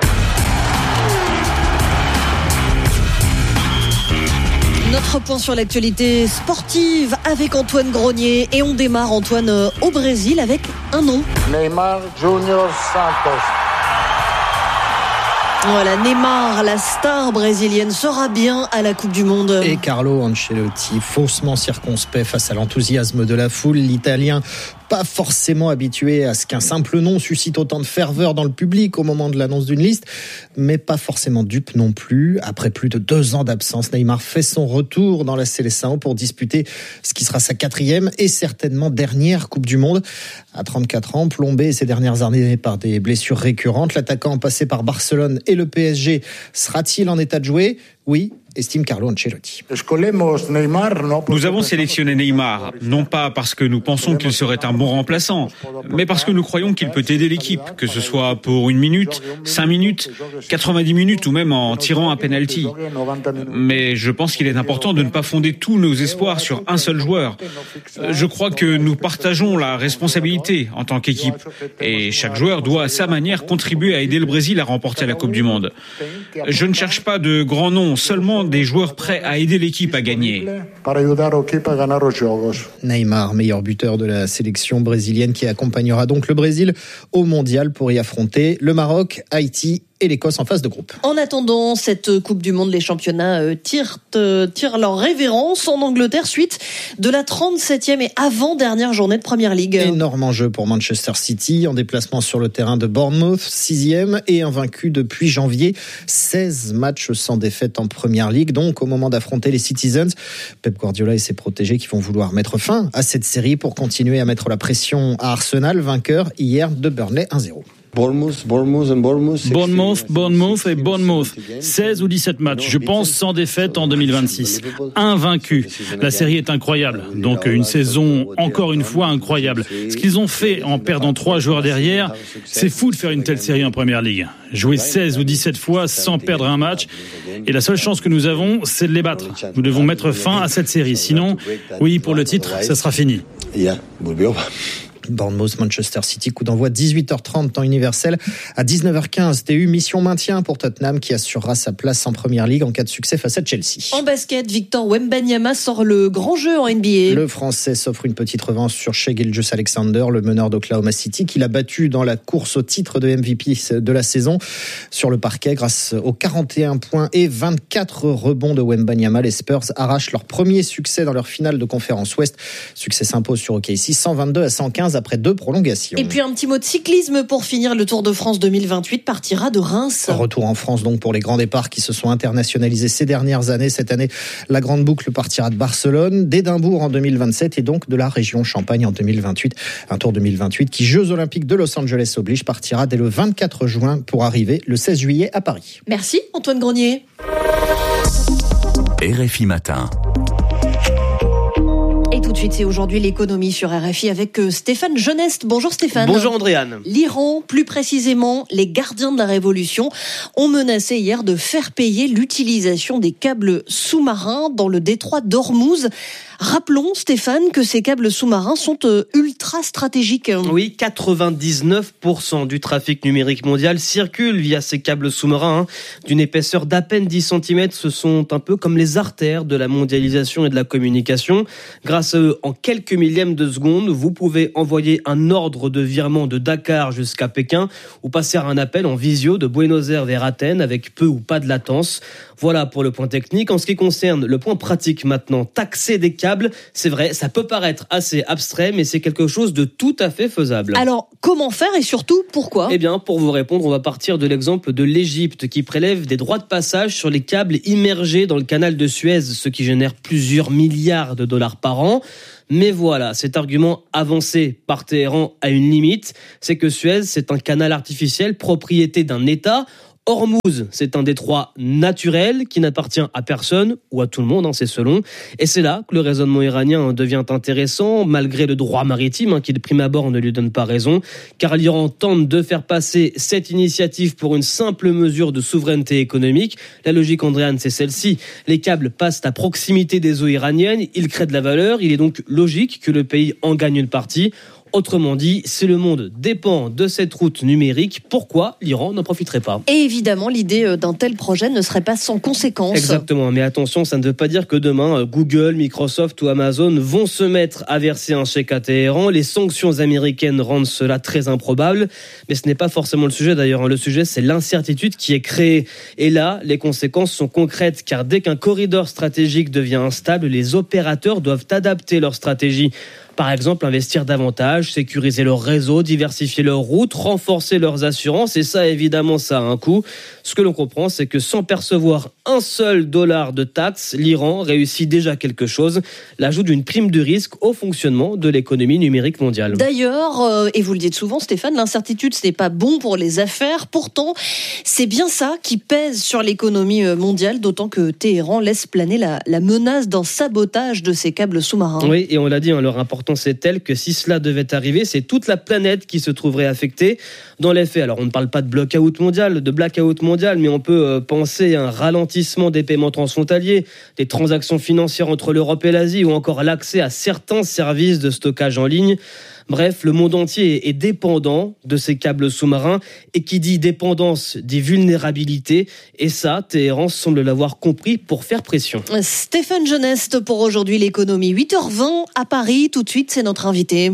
Notre point sur l'actualité sportive avec Antoine Grenier. Et on démarre Antoine au Brésil avec un nom. Neymar Junior Santos. Voilà, Neymar, la star brésilienne, sera bien à la Coupe du Monde. Et Carlo Ancelotti, faussement circonspect face à l'enthousiasme de la foule, l'Italien pas forcément habitué à ce qu'un simple nom suscite autant de ferveur dans le public au moment de l'annonce d'une liste, mais pas forcément dupe non plus. Après plus de 2 ans d'absence, Neymar fait son retour dans la Seleção pour disputer ce qui sera sa 4e et certainement dernière Coupe du Monde. À 34 ans, plombé ces dernières années par des blessures récurrentes, l'attaquant passé par Barcelone et le PSG sera-t-il en état de jouer ? Oui, estime Carlo Ancelotti. Nous avons sélectionné Neymar, non pas parce que nous pensons qu'il serait un bon remplaçant, mais parce que nous croyons qu'il peut aider l'équipe, que ce soit pour 1 minute, 5 minutes, 90 minutes ou même en tirant un penalty. Mais je pense qu'il est important de ne pas fonder tous nos espoirs sur un seul joueur. Je crois que nous partageons la responsabilité en tant qu'équipe et chaque joueur doit à sa manière contribuer à aider le Brésil à remporter la Coupe du Monde. Je ne cherche pas de grands noms, seulement des joueurs prêts à aider l'équipe à gagner. Neymar, meilleur buteur de la sélection brésilienne qui accompagnera donc le Brésil au Mondial pour y affronter le Maroc, Haïti et l'Écosse en phase de groupe. En attendant cette Coupe du Monde, les championnats tirent leur révérence en Angleterre suite de la 37e et avant-dernière journée de Premier League. Énorme enjeu pour Manchester City en déplacement sur le terrain de Bournemouth, 6e et invaincu depuis janvier. 16 matchs sans défaite en Premier League, donc au moment d'affronter les Citizens. Pep Guardiola et ses protégés qui vont vouloir mettre fin à cette série pour continuer à mettre la pression à Arsenal, vainqueur hier de Burnley 1-0. Bournemouth et Bournemouth. 16 ou 17 matchs, je pense, sans défaite en 2026. Invaincu. La série est incroyable. Donc une saison, encore une fois, incroyable. Ce qu'ils ont fait en perdant 3 joueurs derrière, c'est fou de faire une telle série en Première Ligue. Jouer 16 ou 17 fois sans perdre un match. Et la seule chance que nous avons, c'est de les battre. Nous devons mettre fin à cette série. Sinon, oui, pour le titre, ça sera fini. Bournemouth, Manchester City, coup d'envoi 18h30 temps universel. À 19h15, TU mission maintien pour Tottenham qui assurera sa place en Première Ligue en cas de succès face à Chelsea. En basket, Victor Wembanyama sort le grand jeu en NBA. Le Français s'offre une petite revanche sur Shai Gilgeous-Alexander, le meneur d'Oklahoma City, qu'il a battu dans la course au titre de MVP de la saison sur le parquet grâce aux 41 points et 24 rebonds de Wembanyama. Les Spurs arrachent leur premier succès dans leur finale de conférence Ouest. Succès s'impose sur OKC 122-115 après 2 prolongations. Et puis un petit mot de cyclisme pour finir. Le Tour de France 2028 partira de Reims. Retour en France donc pour les grands départs qui se sont internationalisés ces dernières années. Cette année, la grande boucle partira de Barcelone, d'Édimbourg en 2027 et donc de la région Champagne en 2028. Un Tour 2028 qui, Jeux Olympiques de Los Angeles oblige, partira dès le 24 juin pour arriver le 16 juillet à Paris. Merci Antoine Grenier. RFI Matin. Et tout de suite, 8h48, c'est aujourd'hui l'économie sur RFI avec Stéphane Genest. Bonjour Stéphane. Bonjour Andréane. L'Iran, plus précisément les gardiens de la révolution, ont menacé hier de faire payer l'utilisation des câbles sous-marins dans le détroit d'Ormuz. Rappelons, Stéphane, que ces câbles sous-marins sont ultra stratégiques. Oui, 99% du trafic numérique mondial circule via ces câbles sous-marins d'une épaisseur d'à peine 10 cm. Ce sont un peu comme les artères de la mondialisation et de la communication. Grâce à eux, en quelques millièmes de seconde, vous pouvez envoyer un ordre de virement de Dakar jusqu'à Pékin ou passer un appel en visio de Buenos Aires vers Athènes avec peu ou pas de latence. Voilà pour le point technique. En ce qui concerne le point pratique maintenant, taxer des câbles, c'est vrai, ça peut paraître assez abstrait, mais c'est quelque chose de tout à fait faisable. Alors, comment faire et surtout, pourquoi ? Eh bien, pour vous répondre, on va partir de l'exemple de l'Égypte qui prélève des droits de passage sur les câbles immergés dans le canal de Suez, ce qui génère plusieurs milliards de dollars par an. Mais voilà, cet argument avancé par Téhéran a une limite, c'est que Suez, c'est un canal artificiel propriété d'un État. Ormuz, c'est un détroit naturel qui n'appartient à personne ou à tout le monde, c'est selon. Et c'est là que le raisonnement iranien devient intéressant, malgré le droit maritime qui de prime abord ne lui donne pas raison, car l'Iran tente de faire passer cette initiative pour une simple mesure de souveraineté économique. La logique, Andréane, c'est celle-ci. Les câbles passent à proximité des eaux iraniennes, ils créent de la valeur, il est donc logique que le pays en gagne une partie. Autrement dit, si le monde dépend de cette route numérique, pourquoi l'Iran n'en profiterait pas ? Et évidemment, l'idée d'un tel projet ne serait pas sans conséquences. Exactement, mais attention, ça ne veut pas dire que demain, Google, Microsoft ou Amazon vont se mettre à verser un chèque à Téhéran. Les sanctions américaines rendent cela très improbable, mais ce n'est pas forcément le sujet d'ailleurs. Le sujet, c'est l'incertitude qui est créée. Et là, les conséquences sont concrètes, car dès qu'un corridor stratégique devient instable, les opérateurs doivent adapter leur stratégie. Par exemple, investir davantage, sécuriser leur réseau, diversifier leurs routes, renforcer leurs assurances. Et ça, évidemment, ça a un coût. Ce que l'on comprend, c'est que sans percevoir un seul dollar de taxes, l'Iran réussit déjà quelque chose. L'ajout d'une prime de risque au fonctionnement de l'économie numérique mondiale. D'ailleurs, et vous le dites souvent, Stéphane, l'incertitude, ce n'est pas bon pour les affaires. Pourtant, c'est bien ça qui pèse sur l'économie mondiale, d'autant que Téhéran laisse planer la menace d'un sabotage de ces câbles sous-marins. Oui, et on l'a dit, leur importance est telle que si cela devait arriver, c'est toute la planète qui se trouverait affectée. Dans les faits, alors on ne parle pas de blackout mondial, mais on peut penser à un ralentissement des paiements transfrontaliers, des transactions financières entre l'Europe et l'Asie, ou encore l'accès à certains services de stockage en ligne. Bref, le monde entier est dépendant de ces câbles sous-marins, et qui dit dépendance dit vulnérabilité, et ça, Téhéran semble l'avoir compris pour faire pression. Stéphane Genest pour aujourd'hui l'économie. 8h20 à Paris, tout de suite c'est notre invité.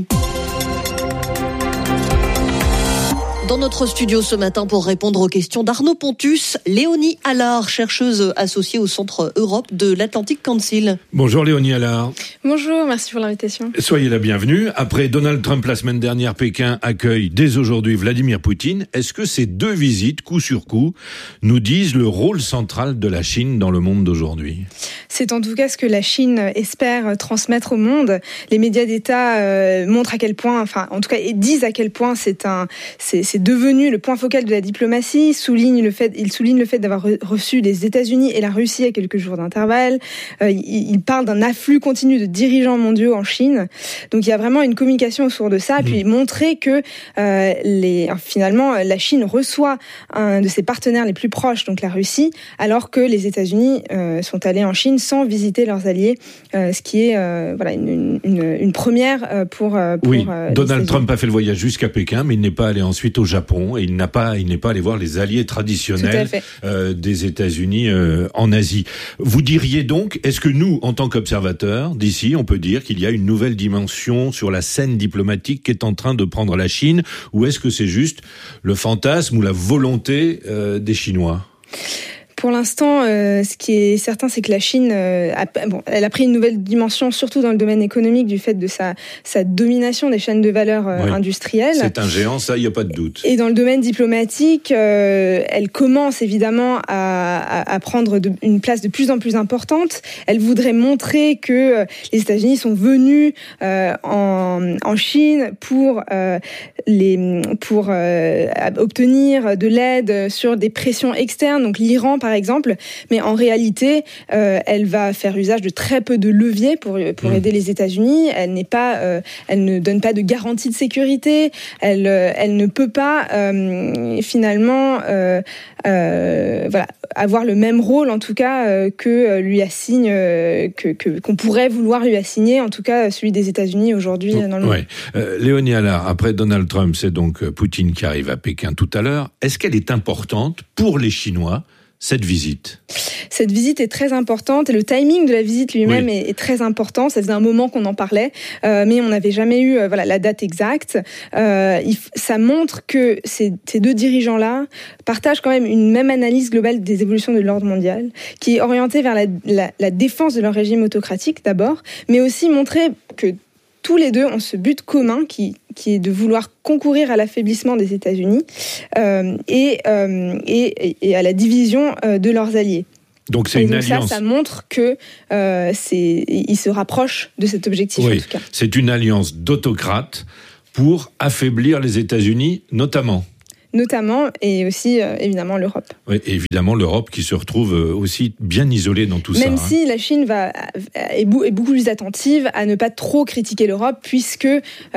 Dans notre studio ce matin pour répondre aux questions d'Arnaud Pontus, Léonie Allard, chercheuse associée au Centre Europe de l'Atlantic Council. Bonjour Léonie Allard. Bonjour, merci pour l'invitation. Soyez la bienvenue. Après Donald Trump la semaine dernière, Pékin accueille dès aujourd'hui Vladimir Poutine. Est-ce que ces deux visites, coup sur coup, nous disent le rôle central de la Chine dans le monde d'aujourd'hui ? C'est en tout cas ce que la Chine espère transmettre au monde. Les médias d'État montrent à quel point, en tout cas, disent à quel point c'est devenu le point focal de la diplomatie. Ils soulignent le fait d'avoir reçu les États-Unis et la Russie à quelques jours d'intervalle. Ils parlent d'un afflux continu de dirigeants mondiaux en Chine. Donc il y a vraiment une communication autour de ça. Puis montrer que finalement la Chine reçoit un de ses partenaires les plus proches, donc la Russie, alors que les États-Unis sont allés en Chine sans visiter leurs alliés, ce qui est une première pour oui, Donald Trump a fait le voyage jusqu'à Pékin, mais il n'est pas allé ensuite au Japon et il n'est pas allé voir les alliés traditionnels des États-Unis en Asie. Vous diriez donc, est-ce que nous, en tant qu'observateurs d'ici, on peut dire qu'il y a une nouvelle dimension sur la scène diplomatique qui est en train de prendre la Chine, ou est-ce que c'est juste le fantasme ou la volonté des Chinois ? Pour l'instant, ce qui est certain, c'est que la Chine, elle a pris une nouvelle dimension, surtout dans le domaine économique, du fait de sa domination des chaînes de valeur industrielles. C'est un géant, ça, il n'y a pas de doute. Et dans le domaine diplomatique, elle commence évidemment à prendre une place de plus en plus importante. Elle voudrait montrer que les États-Unis sont venus en Chine pour obtenir de l'aide sur des pressions externes. Donc l'Iran, par par exemple, mais en réalité, elle va faire usage de très peu de leviers pour aider les États-Unis. Elle ne donne pas de garantie de sécurité. Elle ne peut pas finalement avoir le même rôle, en tout cas, que lui assigne, qu'on pourrait vouloir lui assigner, en tout cas celui des États-Unis aujourd'hui dans le monde. Léonie Allard, après Donald Trump, c'est donc Poutine qui arrive à Pékin tout à l'heure. Est-ce qu'elle est importante pour les Chinois, cette visite? Cette visite est très importante et le timing de la visite lui-même est très important. Ça faisait un moment qu'on en parlait, mais on n'avait jamais eu la date exacte. Ça montre que ces deux dirigeants-là partagent quand même une même analyse globale des évolutions de l'ordre mondial, qui est orientée vers la défense de leur régime autocratique d'abord, mais aussi montrer que tous les deux ont ce but commun qui est de vouloir concourir à l'affaiblissement des États-Unis et à la division de leurs alliés. Donc c'est une alliance. Ça montre que ils se rapprochent de cet objectif. En tout cas. C'est une alliance d'autocrates pour affaiblir les États-Unis, notamment, et aussi évidemment l'Europe. Oui, évidemment l'Europe qui se retrouve aussi bien isolée dans tout ça. Même si la Chine est beaucoup plus attentive à ne pas trop critiquer l'Europe, puisque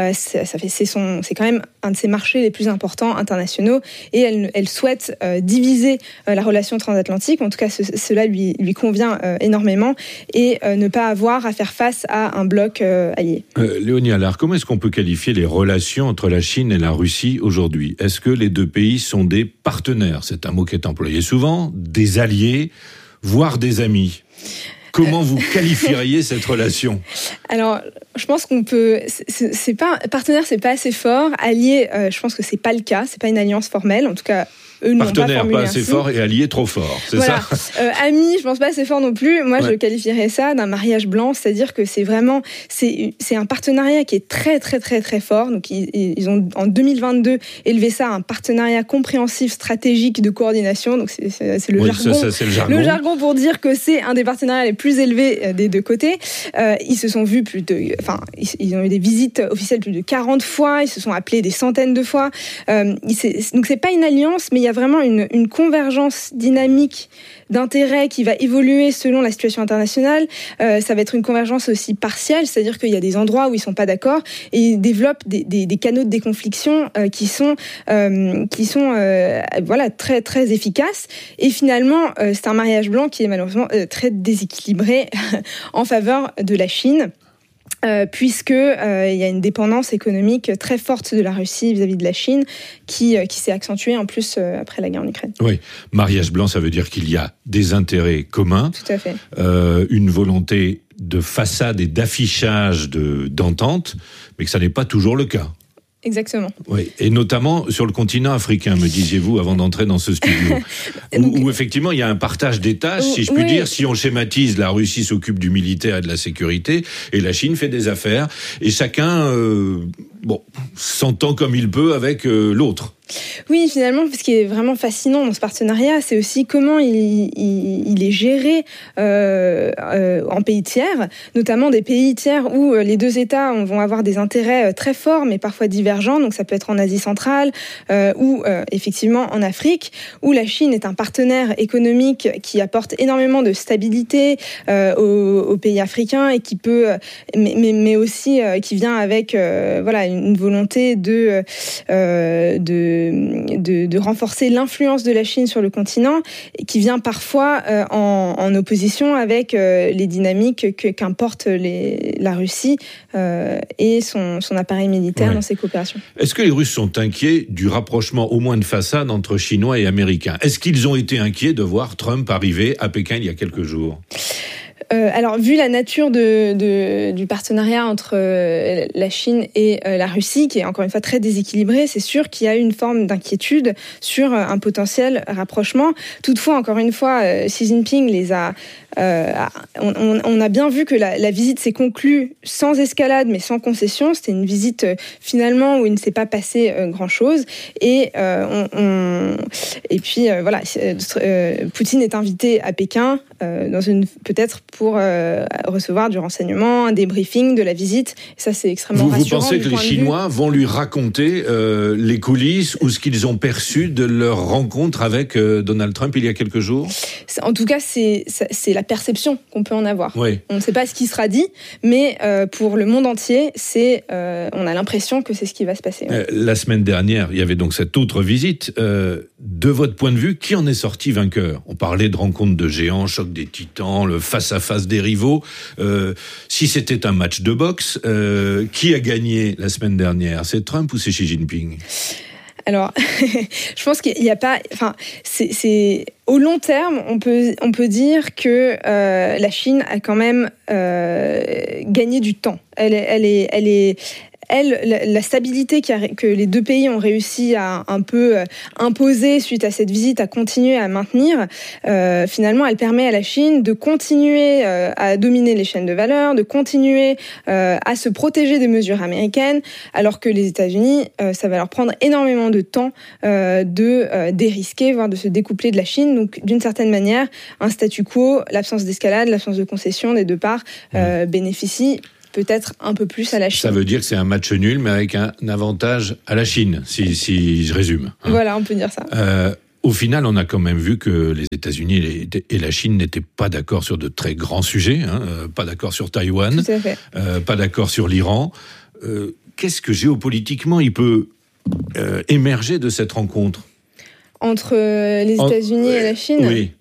c'est quand même un de ses marchés les plus importants internationaux, et elle souhaite diviser la relation transatlantique. En tout cas, cela lui convient énormément, et ne pas avoir à faire face à un bloc allié. Léonie Allard, comment est-ce qu'on peut qualifier les relations entre la Chine et la Russie aujourd'hui? Est-ce que les deux pays sont des partenaires? C'est un mot qui est employé souvent, des alliés, voire des amis. Comment vous qualifieriez cette relation? Alors, je pense qu'on peut. C'est pas partenaire, c'est pas assez fort. Allié, je pense que c'est pas le cas. C'est pas une alliance formelle, en tout cas. Eux partenaire pas assez fort et allié trop fort, c'est ça? Ami, je pense pas assez fort non plus. Moi, je qualifierais ça d'un mariage blanc, c'est-à-dire que c'est un partenariat qui est très très très très fort. Donc ils ont en 2022 élevé ça à un partenariat compréhensif, stratégique, de coordination. Donc c'est le jargon. C'est le jargon. Le jargon pour dire que c'est un des partenariats les plus élevés des deux côtés. Ils se sont vus ils ont eu des visites officielles plus de 40 fois. Ils se sont appelés des centaines de fois. Donc c'est pas une alliance, mais il y a vraiment une convergence dynamique d'intérêts qui va évoluer selon la situation internationale. Ça va être une convergence aussi partielle, c'est-à-dire qu'il y a des endroits où ils sont pas d'accord et ils développent des canaux de déconfliction qui sont très très efficaces. Et finalement, c'est un mariage blanc qui est malheureusement très déséquilibré en faveur de la Chine. Puisque il y a une dépendance économique très forte de la Russie vis-à-vis de la Chine qui s'est accentuée en plus après la guerre en Ukraine. Oui, mariage blanc, ça veut dire qu'il y a des intérêts communs, tout à fait. Une volonté de façade et d'affichage d'entente, mais que ça n'est pas toujours le cas. Exactement. Oui, et notamment sur le continent africain, me disiez-vous, avant d'entrer dans ce studio, où effectivement il y a un partage des tâches, si je puis dire. Si on schématise, la Russie s'occupe du militaire et de la sécurité, et la Chine fait des affaires, et chacun s'entend comme il peut avec l'autre. Oui, finalement, ce qui est vraiment fascinant dans ce partenariat, c'est aussi comment il est géré en pays tiers, notamment des pays tiers où les deux États vont avoir des intérêts très forts, mais parfois divergents. Donc ça peut être en Asie centrale ou effectivement en Afrique, où la Chine est un partenaire économique qui apporte énormément de stabilité aux pays africains et qui peut, mais aussi qui vient avec une volonté de renforcer l'influence de la Chine sur le continent, qui vient parfois en opposition avec les dynamiques qu'importe la Russie et son appareil militaire dans ses coopérations. Est-ce que les Russes sont inquiets du rapprochement au moins de façade entre Chinois et Américains? Est-ce qu'ils ont été inquiets de voir Trump arriver à Pékin il y a quelques jours? Alors, vu la nature du partenariat entre la Chine et la Russie, qui est encore une fois très déséquilibré, c'est sûr qu'il y a une forme d'inquiétude sur un potentiel rapprochement. Toutefois, encore une fois, Xi Jinping les a on a bien vu que la visite s'est conclue sans escalade, mais sans concession. C'était une visite finalement où il ne s'est pas passé grand-chose. Et puis voilà, Poutine est invité à Pékin peut-être pour recevoir du renseignement, un débriefing de la visite. Et ça, c'est extrêmement rassurant. Vous pensez que les Chinois vont lui raconter les coulisses ou ce qu'ils ont perçu de leur rencontre avec Donald Trump il y a quelques jours ? En tout cas, c'est la perception qu'on peut en avoir. Oui. On ne sait pas ce qui sera dit, mais pour le monde entier, on a l'impression que c'est ce qui va se passer. Ouais. La semaine dernière, il y avait donc cette autre visite. De votre point de vue, qui en est sorti vainqueur ? On parlait de rencontre de géants, choc des titans, le face-à-face des rivaux. Si c'était un match de boxe, qui a gagné la semaine dernière ? C'est Trump ou c'est Xi Jinping ? Alors, je pense qu'il n'y a pas... Enfin, c'est au long terme, on peut dire que la Chine a quand même gagné du temps. La stabilité que les deux pays ont réussi à un peu imposer suite à cette visite, à continuer à maintenir, finalement, elle permet à la Chine de continuer à dominer les chaînes de valeur, de continuer à se protéger des mesures américaines, alors que les États-Unis, ça va leur prendre énormément de temps de dérisquer, voire de se découpler de la Chine. Donc, d'une certaine manière, un statu quo, l'absence d'escalade, l'absence de concession des deux parts bénéficie peut-être un peu plus à la Chine. Ça veut dire que c'est un match nul, mais avec un avantage à la Chine, si je résume. Voilà, on peut dire ça. Au final, on a quand même vu que les États-Unis et la Chine n'étaient pas d'accord sur de très grands sujets, pas d'accord sur Taïwan, tout à fait. Pas d'accord sur l'Iran. Qu'est-ce que géopolitiquement il peut émerger de cette rencontre ? Entre les États-Unis et la Chine ? Oui.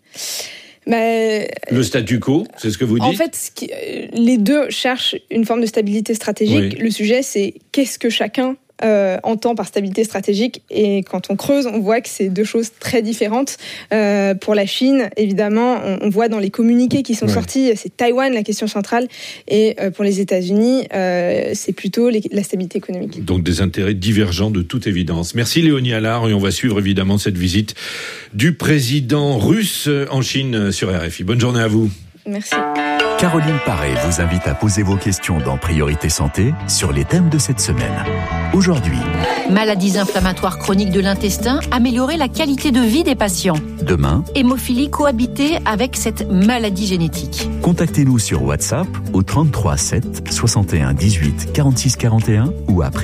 Le statu quo, c'est ce que vous dites ? En fait, les deux cherchent une forme de stabilité stratégique. Oui. Le sujet, c'est qu'est-ce que chacun entend par stabilité stratégique. Et quand on creuse, on voit que c'est deux choses très différentes. Pour la Chine, évidemment, on voit dans les communiqués qui sont sortis, c'est Taïwan la question centrale. Et pour les États-Unis, c'est plutôt la stabilité économique. Donc des intérêts divergents de toute évidence. Merci Léonie Allard, et on va suivre évidemment cette visite du président russe en Chine sur RFI. Bonne journée à vous. Merci. Caroline Paré vous invite à poser vos questions dans Priorité Santé sur les thèmes de cette semaine. Aujourd'hui, maladies inflammatoires chroniques de l'intestin, améliorer la qualité de vie des patients. Demain, hémophilie, cohabiter avec cette maladie génétique. Contactez-nous sur WhatsApp au 33 7 61 18 46 41 ou à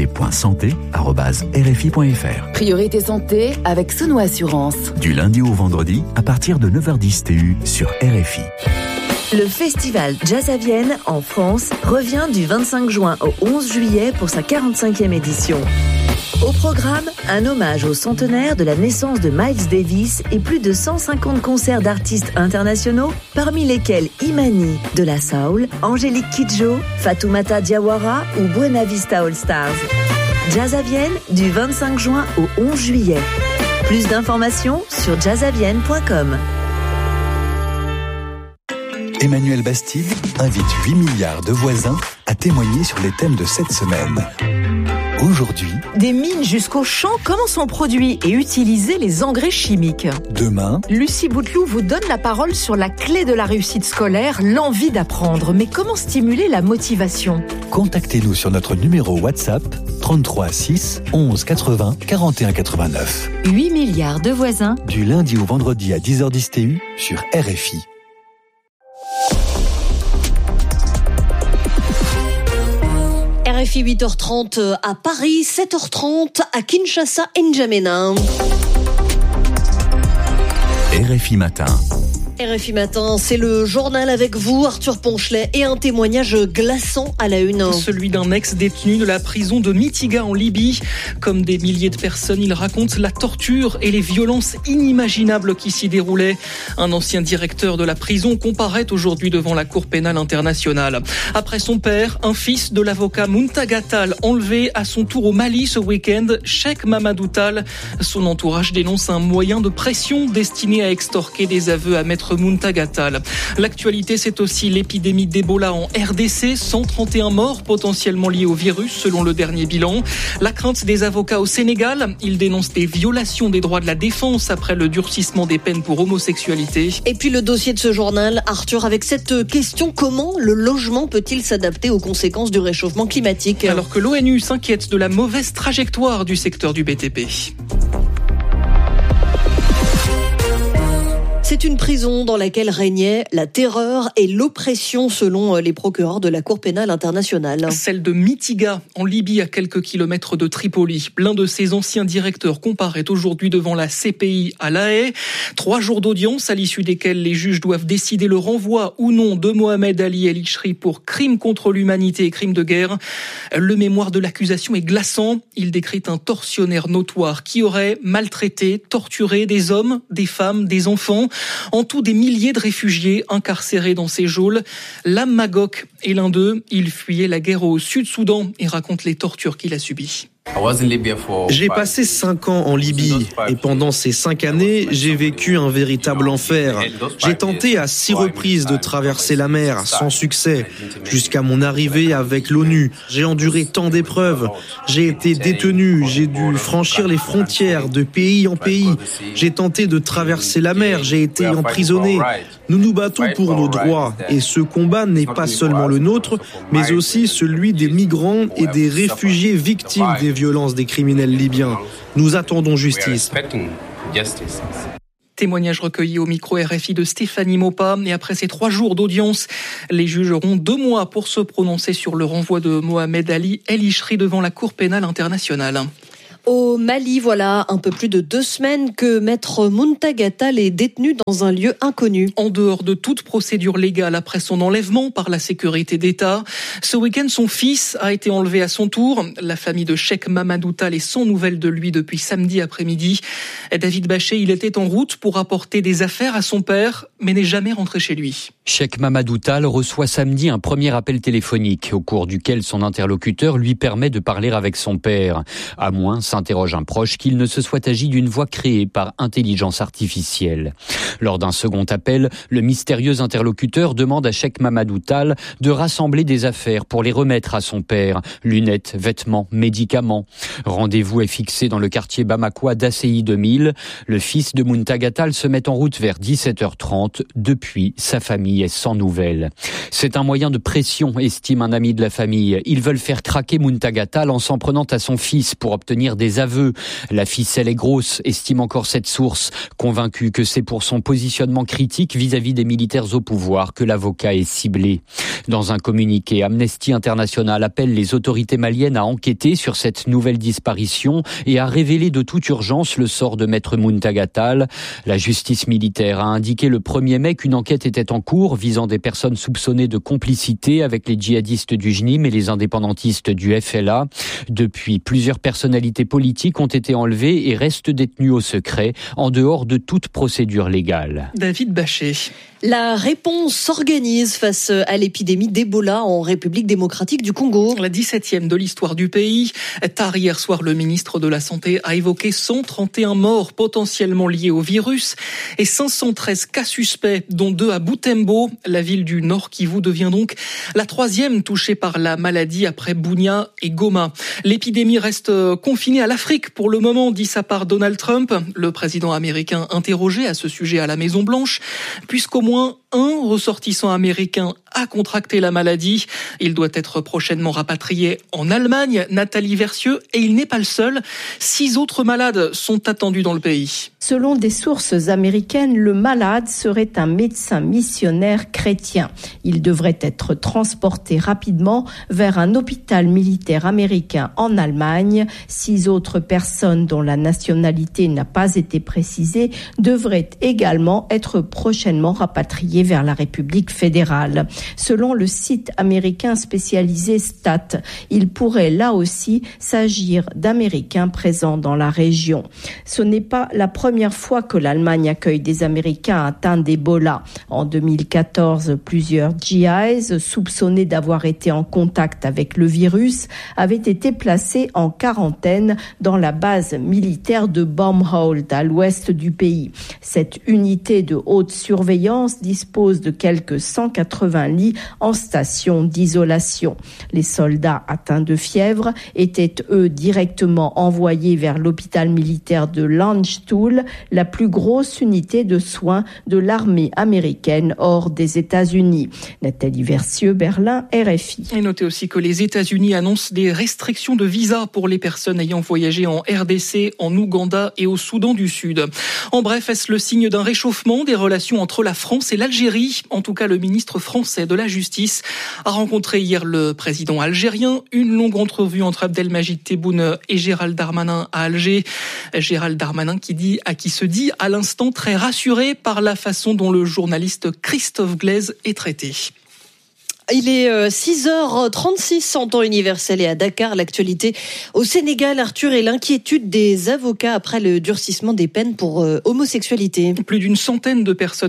priorité.santé@rfi.fr. Priorité Santé avec Sono Assurance. Du lundi au vendredi à partir de 9h10 TU sur RFI. Le festival Jazz à Vienne, en France, revient du 25 juin au 11 juillet pour sa 45e édition. Au programme, un hommage au centenaire de la naissance de Miles Davis et plus de 150 concerts d'artistes internationaux, parmi lesquels Imani de la Soul, Angélique Kidjo, Fatoumata Diawara ou Buena Vista All Stars. Jazz à Vienne, du 25 juin au 11 juillet. Plus d'informations sur jazzavienne.com. Emmanuel Bastide invite 8 milliards de voisins à témoigner sur les thèmes de cette semaine. Aujourd'hui, des mines jusqu'aux champs, comment sont produits et utilisés les engrais chimiques. Demain, Lucie Bouteloup vous donne la parole sur la clé de la réussite scolaire, l'envie d'apprendre. Mais comment stimuler la motivation ? Contactez-nous sur notre numéro WhatsApp 33 6 11 80 41 89. 8 milliards de voisins. Du lundi au vendredi à 10h10 TU sur RFI. RFI 8h30 à Paris, 7h30 à Kinshasa, N'Djamena. RFI Matin. RFI Matin, c'est le journal avec vous, Arthur Ponchelet, et un témoignage glaçant à la une. Celui d'un ex-détenu de la prison de Mitiga en Libye. Comme des milliers de personnes, il raconte la torture et les violences inimaginables qui s'y déroulaient. Un ancien directeur de la prison comparaît aujourd'hui devant la Cour pénale internationale. Après son père, un fils de l'avocat Muntaga Tall, enlevé à son tour au Mali ce week-end, Cheikh Mamadou Tall. Son entourage dénonce un moyen de pression destiné à extorquer des aveux à Maître maître Muntaghatal. L'actualité, c'est aussi l'épidémie d'Ebola en RDC. 131 morts potentiellement liés au virus, selon le dernier bilan. La crainte des avocats au Sénégal. Ils dénoncent des violations des droits de la défense après le durcissement des peines pour homosexualité. Et puis le dossier de ce journal, Arthur, avec cette question, comment le logement peut-il s'adapter aux conséquences du réchauffement climatique ? Alors que l'ONU s'inquiète de la mauvaise trajectoire du secteur du BTP. C'est une prison dans laquelle régnait la terreur et l'oppression selon les procureurs de la Cour pénale internationale. Celle de Mitiga, en Libye, à quelques kilomètres de Tripoli. L'un de ses anciens directeurs comparaît aujourd'hui devant la CPI à La Haye. 3 jours d'audience à l'issue desquels les juges doivent décider le renvoi ou non de Mohamed Ali El Ishri pour crimes contre l'humanité et crimes de guerre. Le mémoire de l'accusation est glaçant. Il décrit un tortionnaire notoire qui aurait maltraité, torturé des hommes, des femmes, des enfants. En tout, des milliers de réfugiés incarcérés dans ces geôles. Lam Magok est l'un d'eux. Il fuyait la guerre au Sud-Soudan et raconte les tortures qu'il a subies. J'ai passé 5 ans en Libye et pendant ces 5 années, j'ai vécu un véritable enfer. J'ai tenté à 6 reprises de traverser la mer sans succès, jusqu'à mon arrivée avec l'ONU. J'ai enduré tant d'épreuves. J'ai été détenu, j'ai dû franchir les frontières de pays en pays. J'ai tenté de traverser la mer, j'ai été emprisonné. Nous nous battons pour nos droits et ce combat n'est pas seulement le nôtre, mais aussi celui des migrants et des réfugiés victimes des violences des criminels libyens. Nous attendons justice. Témoignage recueilli au micro RFI de Stéphanie Maupas. Et après ces 3 jours d'audience, les juges auront 2 mois pour se prononcer sur le renvoi de Mohamed Ali El Ishri devant la Cour pénale internationale. Au Mali, voilà un peu plus de 2 semaines que maître Muntaghatal est détenu dans un lieu inconnu. En dehors de toute procédure légale après son enlèvement par la sécurité d'État, ce week-end, son fils a été enlevé à son tour. La famille de Cheikh Mamadou Tall est sans nouvelles de lui depuis samedi après-midi. David Bachet, il était en route pour apporter des affaires à son père, mais n'est jamais rentré chez lui. Cheikh Mamadou Tall reçoit samedi un premier appel téléphonique, au cours duquel son interlocuteur lui permet de parler avec son père. À moins, s'interroge un proche, qu'il ne se soit agi d'une voix créée par intelligence artificielle. Lors d'un second appel, le mystérieux interlocuteur demande à Cheikh Mamadou Tall de rassembler des affaires pour les remettre à son père. Lunettes, vêtements, médicaments. Rendez-vous est fixé dans le quartier bamakois d'Asséi 2000. Le fils de Muntaghatal se met en route vers 17h30. Depuis, sa famille est sans nouvelles. C'est un moyen de pression, estime un ami de la famille. Ils veulent faire craquer Muntaghatal en s'en prenant à son fils pour obtenir des aveux. La ficelle est grosse, estime encore cette source, convaincue que c'est pour son positionnement critique vis-à-vis des militaires au pouvoir que l'avocat est ciblé. Dans un communiqué, Amnesty International appelle les autorités maliennes à enquêter sur cette nouvelle disparition et à révéler de toute urgence le sort de maître Muntaghatal. La justice militaire a indiqué le 1er mai qu'une enquête était en cours visant des personnes soupçonnées de complicité avec les djihadistes du JNIM et les indépendantistes du FLA. Depuis, plusieurs personnalités politiques ont été enlevées et restent détenues au secret, en dehors de toute procédure légale. David Bachet. La réponse s'organise face à l'épidémie d'Ebola en République démocratique du Congo. La 17e de l'histoire du pays. Tard hier soir, le ministre de la Santé a évoqué 131 morts potentiellement liés au virus et 513 cas suspects, dont 2 à Butembo. La ville du Nord Kivu devient donc la 3e touchée par la maladie après Bunia et Goma. L'épidémie reste confinée à l'Afrique pour le moment, dit sa part Donald Trump, le président américain interrogé à ce sujet à la Maison-Blanche, puisqu'au moins un ressortissant américain a contracté la maladie. Il doit être prochainement rapatrié en Allemagne, Nathalie Versieux, et il n'est pas le seul. 6 autres malades sont attendus dans le pays. Selon des sources américaines, le malade serait un médecin missionnaire chrétien. Il devrait être transporté rapidement vers un hôpital militaire américain en Allemagne. 6 autres personnes dont la nationalité n'a pas été précisée devraient également être prochainement rapatriées vers la République fédérale. Selon le site américain spécialisé Stat, il pourrait là aussi s'agir d'Américains présents dans la région. Ce n'est pas la première fois que l'Allemagne accueille des Américains atteints d'Ebola. En 2014, plusieurs GIs soupçonnés d'avoir été en contact avec le virus avaient été placés en quarantaine dans la base militaire de Baumholz à l'ouest du pays. Cette unité de haute surveillance dispose de quelques 180 lits en station d'isolation. Les soldats atteints de fièvre étaient eux directement envoyés vers l'hôpital militaire de Landstuhl, la plus grosse unité de soins de l'armée américaine hors des États-Unis. Nathalie Versieux, Berlin, RFI. Et notez aussi que les États-Unis annoncent des restrictions de visa pour les personnes ayant voyagé en RDC, en Ouganda et au Soudan du Sud. En bref, est-ce le signe d'un réchauffement des relations entre la France et l'Algérie ? En tout cas, le ministre français de la Justice a rencontré hier le président algérien. Une longue entrevue entre Abdelmajid Tebboune et Gérald Darmanin à Alger. Gérald Darmanin qui se dit à l'instant très rassuré par la façon dont le journaliste Christophe Glaise est traité. Il est 6h36 en temps universel et à Dakar, l'actualité au Sénégal, Arthur, et l'inquiétude des avocats après le durcissement des peines pour homosexualité. Plus d'une centaine de personnes